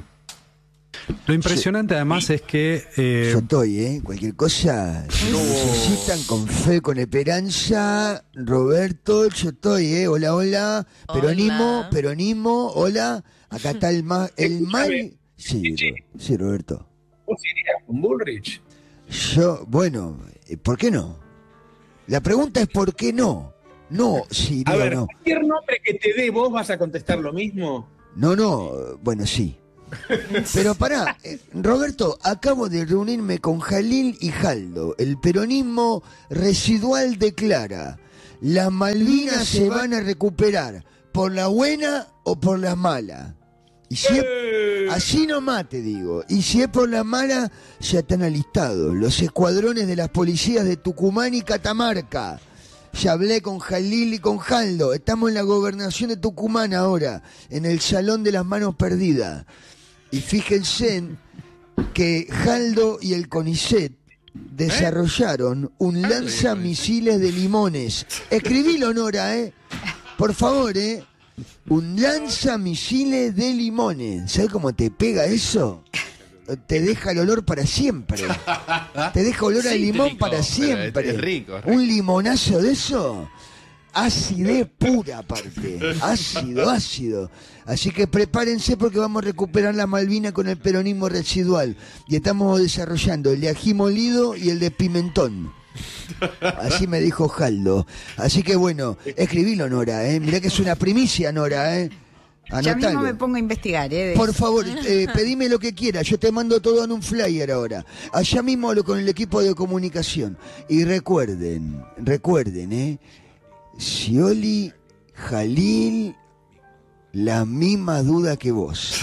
Lo impresionante además es que eh, Yo estoy, ¿eh? Cualquier cosa, si necesitan con fe, con esperanza, Roberto, yo estoy, ¿eh? Hola, hola, peronismo, Hola. peronismo, hola, acá está el mal, el mal, Escúchame. sí, Ro- sí, Roberto. ¿Vos irías con Bullrich? Yo, bueno, eh, ¿por qué no? La pregunta es ¿por qué no? No, Sirio, A ver, no. cualquier nombre que te dé, ¿vos vas a contestar lo mismo? No, no, bueno, sí. Pero pará, eh, Roberto, acabo de reunirme con Jalil y Jaldo. El peronismo residual declara: las Malvinas se van a recuperar por la buena o por la mala. Y si es, así nomás te digo. Y si es por la mala, ya están alistados los escuadrones de las policías de Tucumán y Catamarca. Ya hablé con Jalil y con Jaldo. Estamos en la gobernación de Tucumán ahora, en el Salón de las Manos Perdidas. Y fíjense que Jaldo y el CONICET desarrollaron un lanzamisiles de limones. Escribilo, Nora, ¿eh? Por favor, ¿eh? Un lanzamisiles de limones. ¿Sabes cómo te pega eso? Te deja el olor para siempre. Te deja olor a limón Cítrico, para siempre. es rico, es rico. Un limonazo de eso. Acidez pura aparte. Ácido, ácido. Así que prepárense porque vamos a recuperar la Malvina con el peronismo residual. Y estamos desarrollando el de ají molido y el de pimentón. Así me dijo Jaldo. Así que bueno, escribilo, Nora, ¿eh? Mirá que es una primicia, Nora, ¿eh? Ya mismo Anotalo. me pongo a investigar, ¿eh? de Por eso. favor, eh, pedime lo que quieras. Yo te mando todo en un flyer ahora. Allá mismo hablo con el equipo de comunicación. Y recuerden, recuerden, ¿eh? Scioli, Jalil, la misma duda que vos.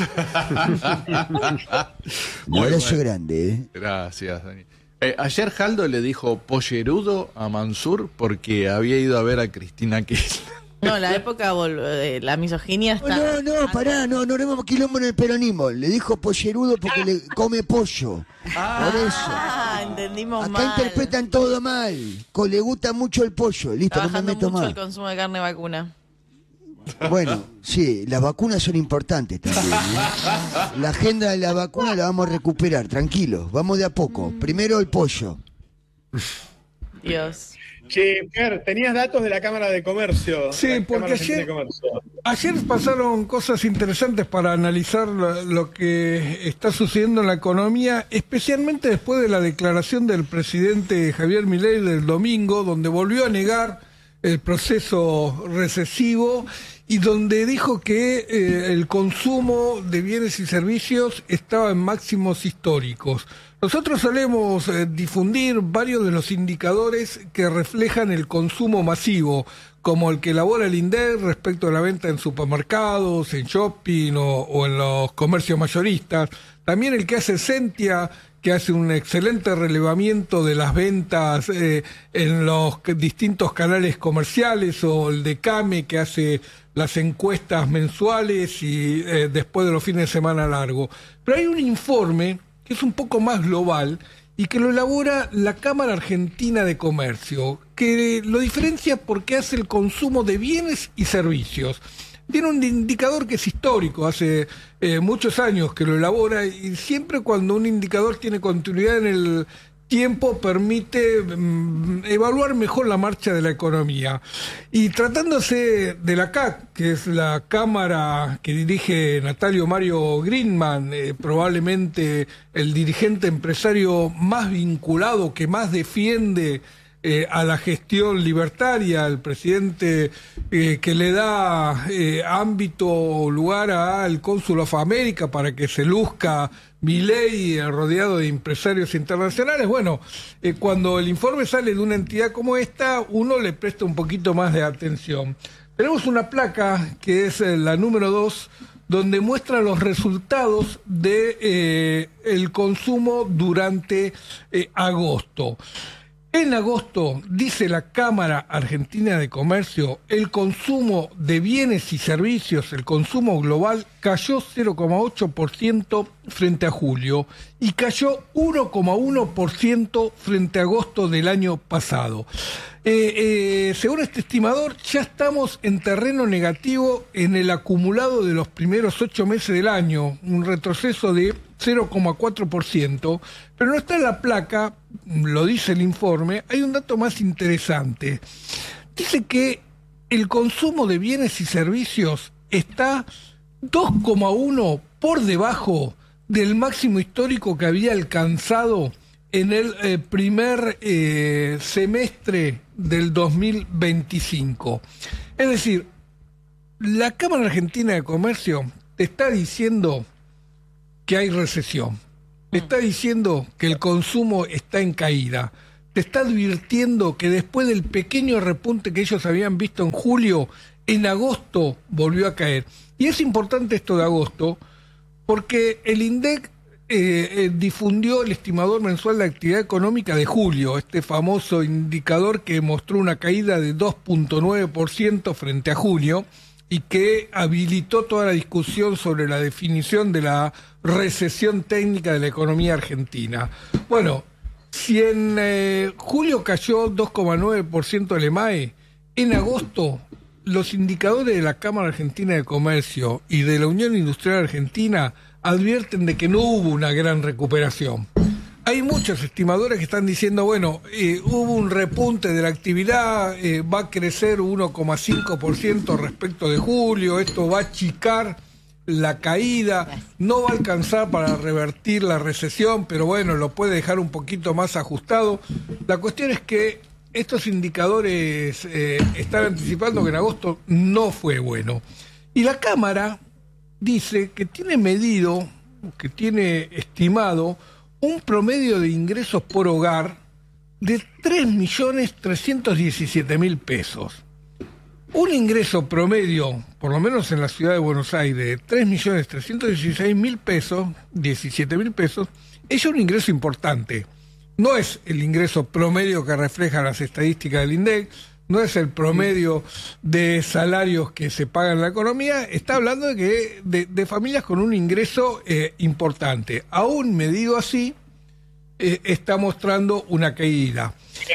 Un Muy abrazo bueno. grande, ¿eh? Gracias, Dani. Eh, ayer Jaldo le dijo pollerudo a Mansur porque había ido a ver a Cristina Kirchner. No, la época vol- de la misoginia está... No, no, no, pará, no, no haremos quilombo en el peronismo. Le dijo pollerudo porque le come pollo. Por eso. Ah, entendimos Acá mal. interpretan todo mal. Co- Le gusta mucho el pollo. Listo, Está no me bajando meto mucho más. el consumo de carne vacuna. Bueno, sí, las vacunas son importantes también, ¿eh? La agenda de la vacuna la vamos a recuperar, tranquilos, vamos de a poco. Primero el pollo. Dios. Che, Fer, tenías datos de la Cámara de Comercio. Sí, la porque Cámara Argentina ayer- de Comercio. Ayer pasaron cosas interesantes para analizar lo, lo que está sucediendo en la economía, especialmente después de la declaración del presidente Javier Milei del domingo, donde volvió a negar el proceso recesivo y donde dijo que eh, el consumo de bienes y servicios estaba en máximos históricos. Nosotros solemos eh, difundir varios de los indicadores que reflejan el consumo masivo, como el que elabora el INDEC respecto a la venta en supermercados, en shopping o, o en los comercios mayoristas. También el que hace Sentia, que hace un excelente relevamiento de las ventas eh, en los que- distintos canales comerciales, o el de CAME, que hace las encuestas mensuales y eh, después de los fines de semana largo. Pero hay un informe que es un poco más global y que lo elabora la Cámara Argentina de Comercio, que lo diferencia porque hace el consumo de bienes y servicios. Tiene un indicador que es histórico, hace eh, muchos años que lo elabora, y siempre cuando un indicador tiene continuidad en el tiempo permite mm, evaluar mejor la marcha de la economía. Y tratándose de la C A C, que es la cámara que dirige Natalio Mario Greenman, eh, probablemente el dirigente empresario más vinculado, que más defiende Eh, a la gestión libertaria, al presidente eh, que le da eh, ámbito o lugar al Cónsul of America para que se luzca Milei eh, rodeado de empresarios internacionales. Bueno, eh, cuando el informe sale de una entidad como esta, uno le presta un poquito más de atención. Tenemos una placa que es eh, la número dos, donde muestra los resultados de eh, el consumo durante eh, agosto. En agosto, dice la Cámara Argentina de Comercio, el consumo de bienes y servicios, el consumo global, cayó cero coma ocho por ciento frente a julio y cayó uno coma uno por ciento frente a agosto del año pasado. Eh, eh, según este estimador, ya estamos en terreno negativo en el acumulado de los primeros ocho meses del año, un retroceso de cero coma cuatro por ciento, pero no está en la placa, lo dice el informe. Hay un dato más interesante. Dice que el consumo de bienes y servicios está dos coma uno por debajo del máximo histórico que había alcanzado en el eh, primer eh, semestre del dos mil veinticinco. Es decir, la Cámara Argentina de Comercio te está diciendo que hay recesión, te está diciendo que el consumo está en caída, te está advirtiendo que después del pequeño repunte que ellos habían visto en julio, en agosto volvió a caer. Y es importante esto de agosto porque el INDEC eh, eh, difundió el estimador mensual de actividad económica de julio, este famoso indicador que mostró una caída de dos punto nueve por ciento frente a junio y que habilitó toda la discusión sobre la definición de la recesión técnica de la economía argentina. Bueno, si en eh, julio cayó dos coma nueve por ciento el E M A E, en agosto los indicadores de la Cámara Argentina de Comercio y de la Unión Industrial Argentina advierten de que no hubo una gran recuperación. Hay muchos estimadores que están diciendo, bueno, eh, hubo un repunte de la actividad, eh, va a crecer uno coma cinco por ciento respecto de julio, esto va a achicar la caída, no va a alcanzar para revertir la recesión, pero bueno, lo puede dejar un poquito más ajustado. La cuestión es que estos indicadores eh, están anticipando que en agosto no fue bueno. Y la Cámara dice que tiene medido, que tiene estimado, un promedio de ingresos por hogar de tres millones trescientos diecisiete mil pesos. Un ingreso promedio, por lo menos en la ciudad de Buenos Aires, de tres millones trescientos dieciséis mil pesos, diecisiete mil pesos, es un ingreso importante. No es el ingreso promedio que reflejan las estadísticas del INDEC, no es el promedio de salarios que se pagan en la economía, está hablando de que de, de familias con un ingreso eh, importante. Aún medido así, eh, está mostrando una caída.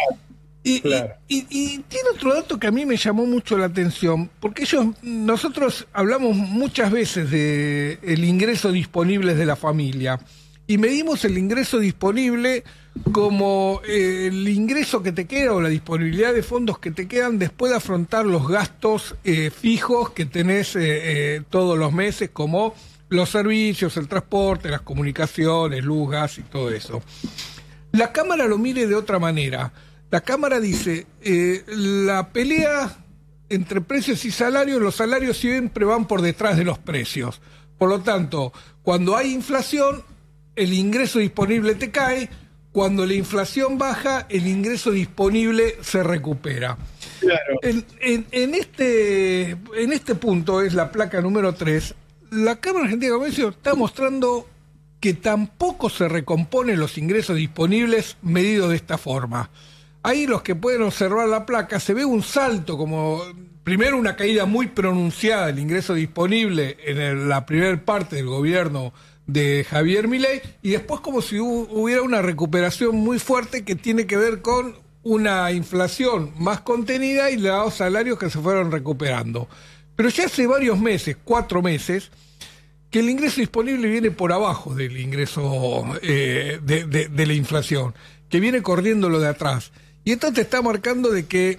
Y, claro. y, y, y tiene otro dato que a mí me llamó mucho la atención, porque ellos, nosotros hablamos muchas veces de el ingreso disponible de la familia, y medimos el ingreso disponible como eh, el ingreso que te queda o la disponibilidad de fondos que te quedan después de afrontar los gastos eh, fijos que tenés eh, eh, todos los meses, como los servicios, el transporte, las comunicaciones, luz, gas y todo eso. La Cámara lo mire de otra manera. La Cámara dice, eh, la pelea entre precios y salarios, los salarios siempre van por detrás de los precios. Por lo tanto, cuando hay inflación, el ingreso disponible te cae. Cuando la inflación baja, el ingreso disponible se recupera. Claro. En, en, en, este, en este punto, es la placa número tres, la Cámara Argentina de Comercio está mostrando que tampoco se recomponen los ingresos disponibles medidos de esta forma. Ahí los que pueden observar la placa, se ve un salto, como primero una caída muy pronunciada del ingreso disponible en el, la primera parte del gobierno de Javier Milei, y después como si hubiera una recuperación muy fuerte que tiene que ver con una inflación más contenida y los salarios que se fueron recuperando. Pero ya hace varios meses, cuatro meses, que el ingreso disponible viene por abajo del ingreso eh, de, de, de la inflación, que viene corriendo lo de atrás. Y esto te está marcando de que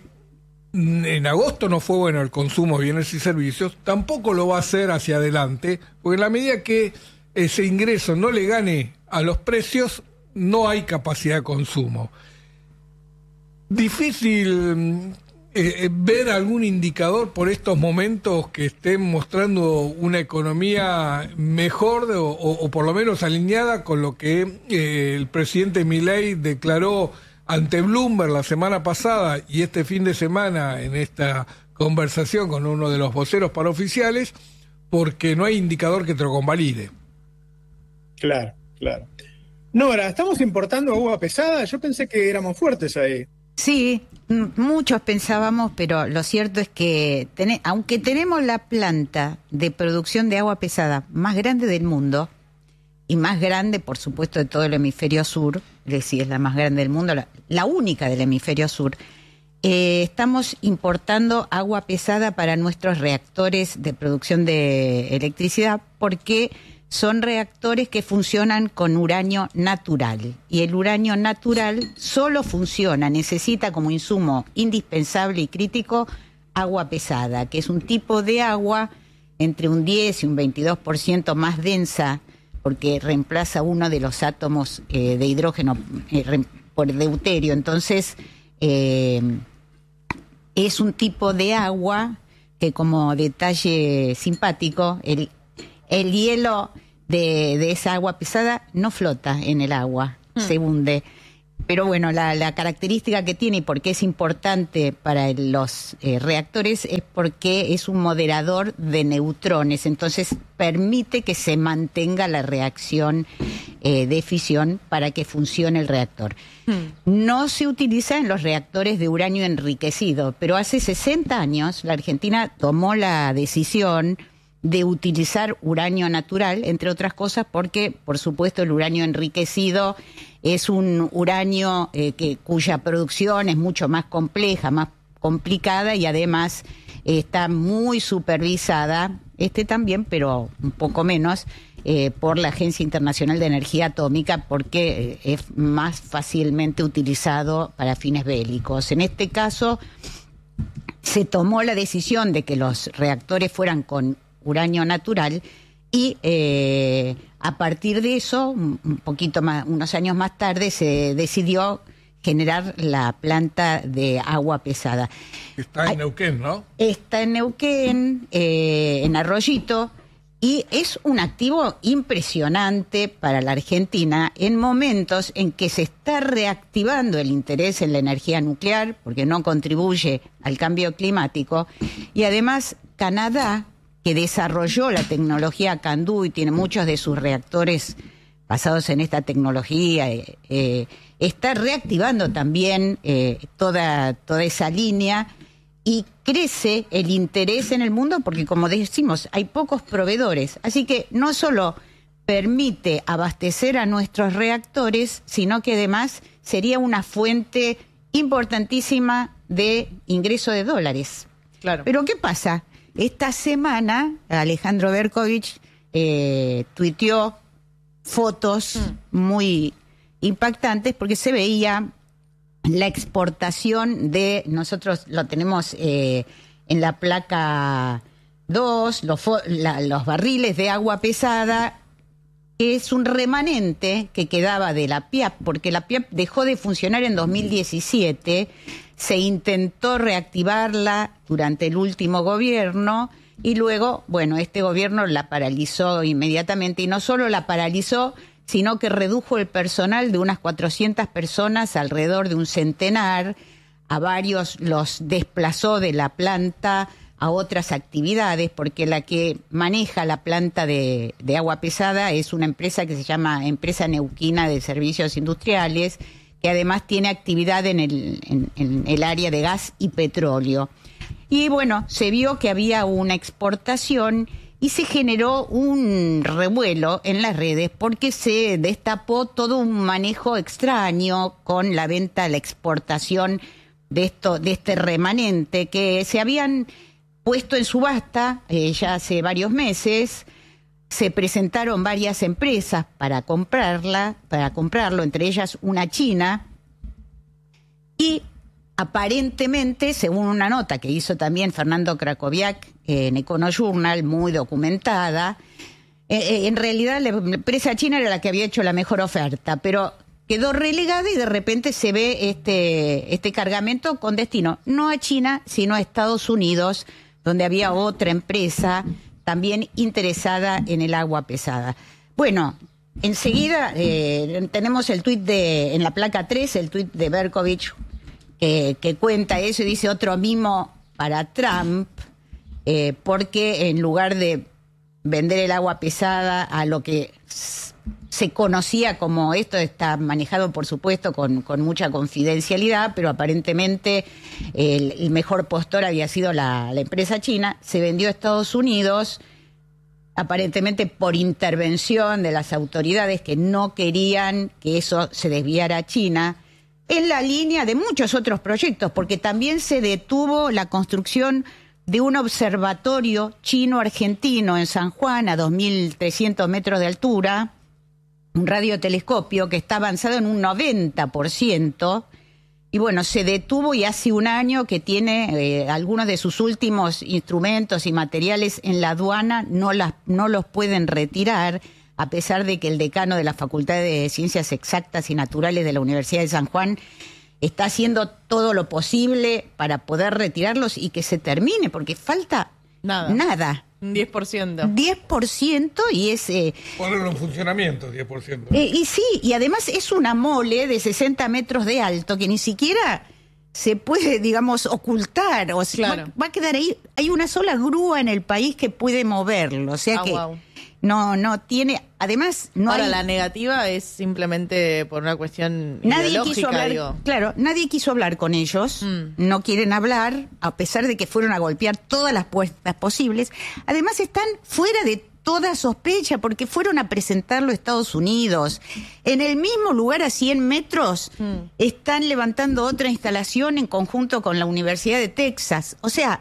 en agosto no fue bueno el consumo de bienes y servicios, tampoco lo va a hacer hacia adelante, porque en la medida que ese ingreso no le gane a los precios, no hay capacidad de consumo. Difícil eh, ver algún indicador por estos momentos que estén mostrando una economía mejor de, o, o por lo menos alineada con lo que eh, el presidente Milei declaró ante Bloomberg la semana pasada y este fin de semana en esta conversación con uno de los voceros paraoficiales, porque no hay indicador que te lo convalide. Claro, claro. Nora, ¿estamos importando agua pesada? Yo pensé que éramos fuertes ahí. Sí, m- muchos pensábamos, pero lo cierto es que ten- aunque tenemos la planta de producción de agua pesada más grande del mundo, y más grande, por supuesto, de todo el hemisferio sur, es decir, es la más grande del mundo, la, la única del hemisferio sur, eh, estamos importando agua pesada para nuestros reactores de producción de electricidad, porque son reactores que funcionan con uranio natural. Y el uranio natural solo funciona, necesita como insumo indispensable y crítico agua pesada, que es un tipo de agua entre un diez y un veintidós por ciento más densa porque reemplaza uno de los átomos eh, de hidrógeno eh, re, por deuterio. Entonces, eh, es un tipo de agua que, como detalle simpático, el, el hielo de, de esa agua pesada no flota en el agua, mm. se hunde. Pero bueno, la, la característica que tiene y por qué es importante para los eh, reactores es porque es un moderador de neutrones, entonces permite que se mantenga la reacción eh, de fisión para que funcione el reactor. Hmm. No se utiliza en los reactores de uranio enriquecido, pero hace sesenta años la Argentina tomó la decisión de utilizar uranio natural, entre otras cosas porque, por supuesto, el uranio enriquecido es un uranio eh, que, cuya producción es mucho más compleja, más complicada y además eh, está muy supervisada, este también, pero un poco menos, eh, por la Agencia Internacional de Energía Atómica, porque eh, es más fácilmente utilizado para fines bélicos. En este caso, se tomó la decisión de que los reactores fueran con uranio natural y eh, a partir de eso, un poquito más, unos años más tarde, se decidió generar la planta de agua pesada. Está en Neuquén, ¿no? Está en Neuquén, eh, en Arroyito, y es un activo impresionante para la Argentina en momentos en que se está reactivando el interés en la energía nuclear, porque no contribuye al cambio climático, y además Canadá, que desarrolló la tecnología CANDU y tiene muchos de sus reactores basados en esta tecnología, eh, eh, está reactivando también eh, toda, toda esa línea y crece el interés en el mundo porque, como decimos, hay pocos proveedores. Así que no solo permite abastecer a nuestros reactores, sino que además sería una fuente importantísima de ingreso de dólares. Claro. Pero ¿qué pasa? Esta semana Alejandro Berkovich eh, tuiteó fotos mm. muy impactantes porque se veía la exportación de, nosotros lo tenemos eh, en la placa dos, los, la, los barriles de agua pesada, que es un remanente que quedaba de la P I A P, porque la P I A P dejó de funcionar en dos mil diecisiete, se intentó reactivarla durante el último gobierno y luego, bueno, este gobierno la paralizó inmediatamente y no solo la paralizó, sino que redujo el personal de unas cuatrocientas personas, alrededor de un centenar, a varios los desplazó de la planta a otras actividades, porque la que maneja la planta de, de agua pesada es una empresa que se llama Empresa Neuquina de Servicios Industriales, que además tiene actividad en el, en, en el área de gas y petróleo. Y bueno, se vio que había una exportación y se generó un revuelo en las redes porque se destapó todo un manejo extraño con la venta, la exportación de esto, de este remanente que se habían puesto en subasta eh, ya hace varios meses. Se presentaron varias empresas para comprarla, para comprarlo, entre ellas una china, y aparentemente, según una nota que hizo también Fernando Krakowiak eh, en Econojournal, muy documentada, eh, eh, en realidad la empresa china era la que había hecho la mejor oferta, pero quedó relegada y de repente se ve este, este cargamento con destino no a China, sino a Estados Unidos, donde había otra empresa también interesada en el agua pesada. Bueno, enseguida eh, tenemos el tuit de, en la placa tres, el tuit de Berkovich, que, que cuenta eso y dice otro mimo para Trump, eh, porque en lugar de vender el agua pesada a lo que se conocía como, esto está manejado por supuesto con, con mucha confidencialidad, pero aparentemente el, el mejor postor había sido la, la empresa china, se vendió a Estados Unidos, aparentemente por intervención de las autoridades que no querían que eso se desviara a China, en la línea de muchos otros proyectos, porque también se detuvo la construcción de un observatorio chino-argentino en San Juan, a dos mil trescientos metros de altura, un radiotelescopio que está avanzado en un noventa por ciento, y bueno, se detuvo y hace un año que tiene eh, algunos de sus últimos instrumentos y materiales en la aduana, no, las, no los pueden retirar, a pesar de que el decano de la Facultad de Ciencias Exactas y Naturales de la Universidad de San Juan está haciendo todo lo posible para poder retirarlos y que se termine, porque falta nada. nada. Un diez por ciento. diez por ciento y es... Eh, Ponerlo en funcionamiento, diez por ciento. eh, y sí, y además es una mole de sesenta metros de alto que ni siquiera se puede, digamos, ocultar. O sea, Claro. va, va a quedar ahí. Hay una sola grúa en el país que puede moverlo. O sea Ah, que wow. no, no tiene... Además, no Ahora, hay... la negativa es simplemente por una cuestión Nadie ideológica, quiso hablar, digo. claro, nadie quiso hablar con ellos, Mm. no quieren hablar, a pesar de que fueron a golpear todas las puertas posibles. Además están fuera de toda sospecha, porque fueron a presentarlo a Estados Unidos. En el mismo lugar, a cien metros, Mm. están levantando otra instalación en conjunto con la Universidad de Texas. O sea,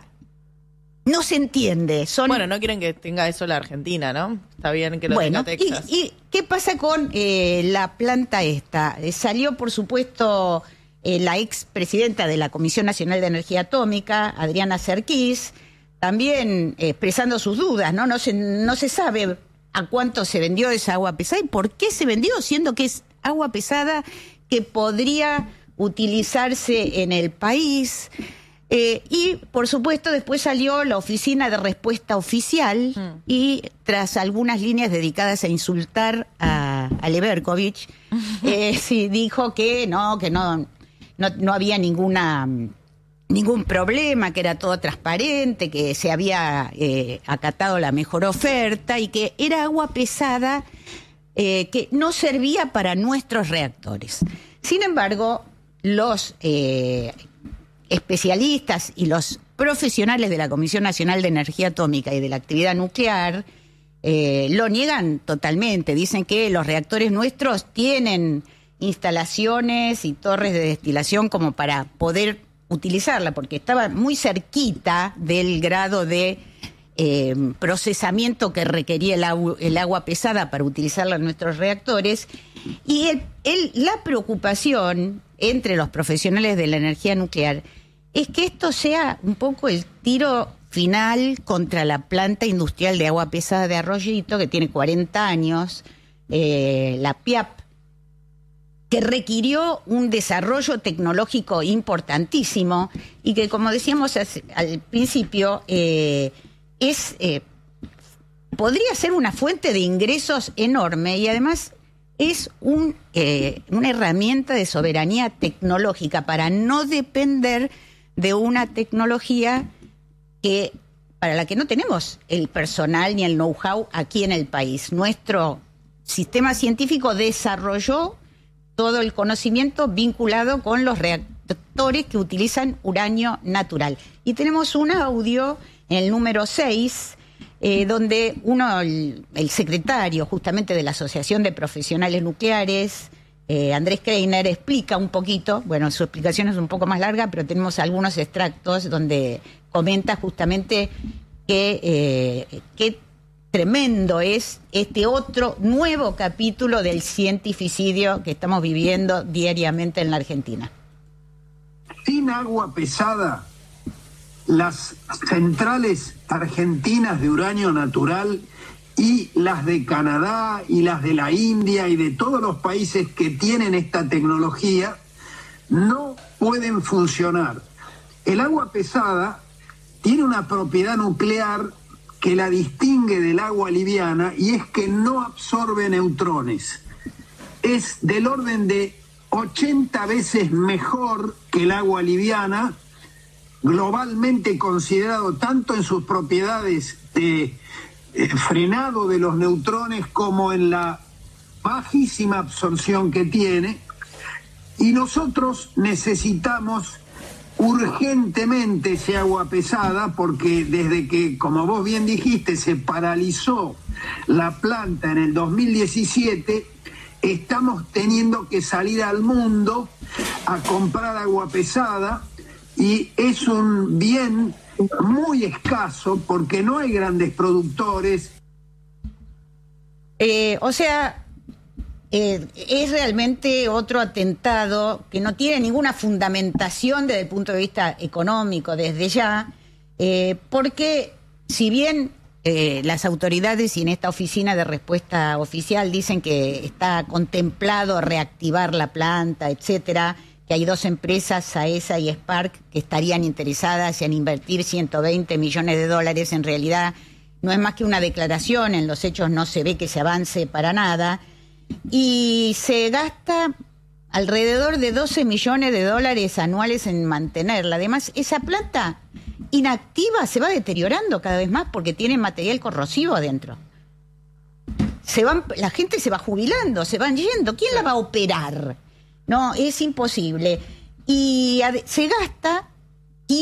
no se entiende. Son Bueno, no quieren que tenga eso la Argentina, ¿no? Está bien que lo bueno, tenga y, Texas. y qué pasa con eh, la planta esta? Eh, salió, por supuesto, eh, la ex presidenta de la Comisión Nacional de Energía Atómica, Adriana Serkis, también eh, expresando sus dudas, ¿no? No se, no se sabe a cuánto se vendió esa agua pesada y por qué se vendió, siendo que es agua pesada que podría utilizarse en el país. Eh, y, por supuesto, después salió la Oficina de Respuesta Oficial Mm. y, tras algunas líneas dedicadas a insultar a, a Leverkovich, eh, sí, dijo que no, que no, no, no había ninguna ningún problema, que era todo transparente, que se había eh, acatado la mejor oferta y que era agua pesada eh, que no servía para nuestros reactores. Sin embargo, los... Eh, especialistas y los profesionales de la Comisión Nacional de Energía Atómica y de la Actividad Nuclear eh, lo niegan totalmente. Dicen que los reactores nuestros tienen instalaciones y torres de destilación como para poder utilizarla, porque estaba muy cerquita del grado de eh, procesamiento que requería el, agu- el agua pesada para utilizarla en nuestros reactores. Y el, el- la preocupación entre los profesionales de la energía nuclear es que esto sea un poco el tiro final contra la planta industrial de agua pesada de Arroyito, que tiene cuarenta años, eh, la P I A P, que requirió un desarrollo tecnológico importantísimo y que, como decíamos hace- al principio, eh, es eh, podría ser una fuente de ingresos enorme y además es un, eh, una herramienta de soberanía tecnológica para no depender de una tecnología que para la que no tenemos el personal ni el know-how aquí en el país. Nuestro sistema científico desarrolló todo el conocimiento vinculado con los reactores que utilizan uranio natural. Y tenemos un audio en el número seis, eh, donde uno, el, el secretario justamente de la Asociación de Profesionales Nucleares, eh, Andrés Kreiner, explica un poquito, bueno, su explicación es un poco más larga, pero tenemos algunos extractos donde comenta justamente que, eh, que tremendo es este otro nuevo capítulo del cientificidio que estamos viviendo diariamente en la Argentina. Sin agua pesada, las centrales argentinas de uranio natural y las de Canadá y las de la India y de todos los países que tienen esta tecnología no pueden funcionar. El agua pesada tiene una propiedad nuclear que la distingue del agua liviana y es que no absorbe neutrones. Es del orden de ochenta veces mejor que el agua liviana, globalmente considerado tanto en sus propiedades de eh, frenado de los neutrones como en la bajísima absorción que tiene. Y nosotros necesitamos urgentemente ese agua pesada porque desde que, como vos bien dijiste, se paralizó la planta en el dos mil diecisiete, estamos teniendo que salir al mundo a comprar agua pesada y es un bien muy escaso porque no hay grandes productores. Eh, o sea, eh, es realmente otro atentado que no tiene ninguna fundamentación desde el punto de vista económico desde ya, eh, porque si bien eh, las autoridades y en esta oficina de respuesta oficial dicen que está contemplado reactivar la planta, etcétera, que hay dos empresas, Saesa y Spark, que estarían interesadas en invertir ciento veinte millones de dólares. En realidad no es más que una declaración, en los hechos no se ve que se avance para nada, y se gasta alrededor de doce millones de dólares anuales en mantenerla. Además, esa planta inactiva se va deteriorando cada vez más porque tiene material corrosivo adentro. Se van, la gente se va jubilando, se van yendo. ¿Quién la va a operar? No, es imposible. Y se gasta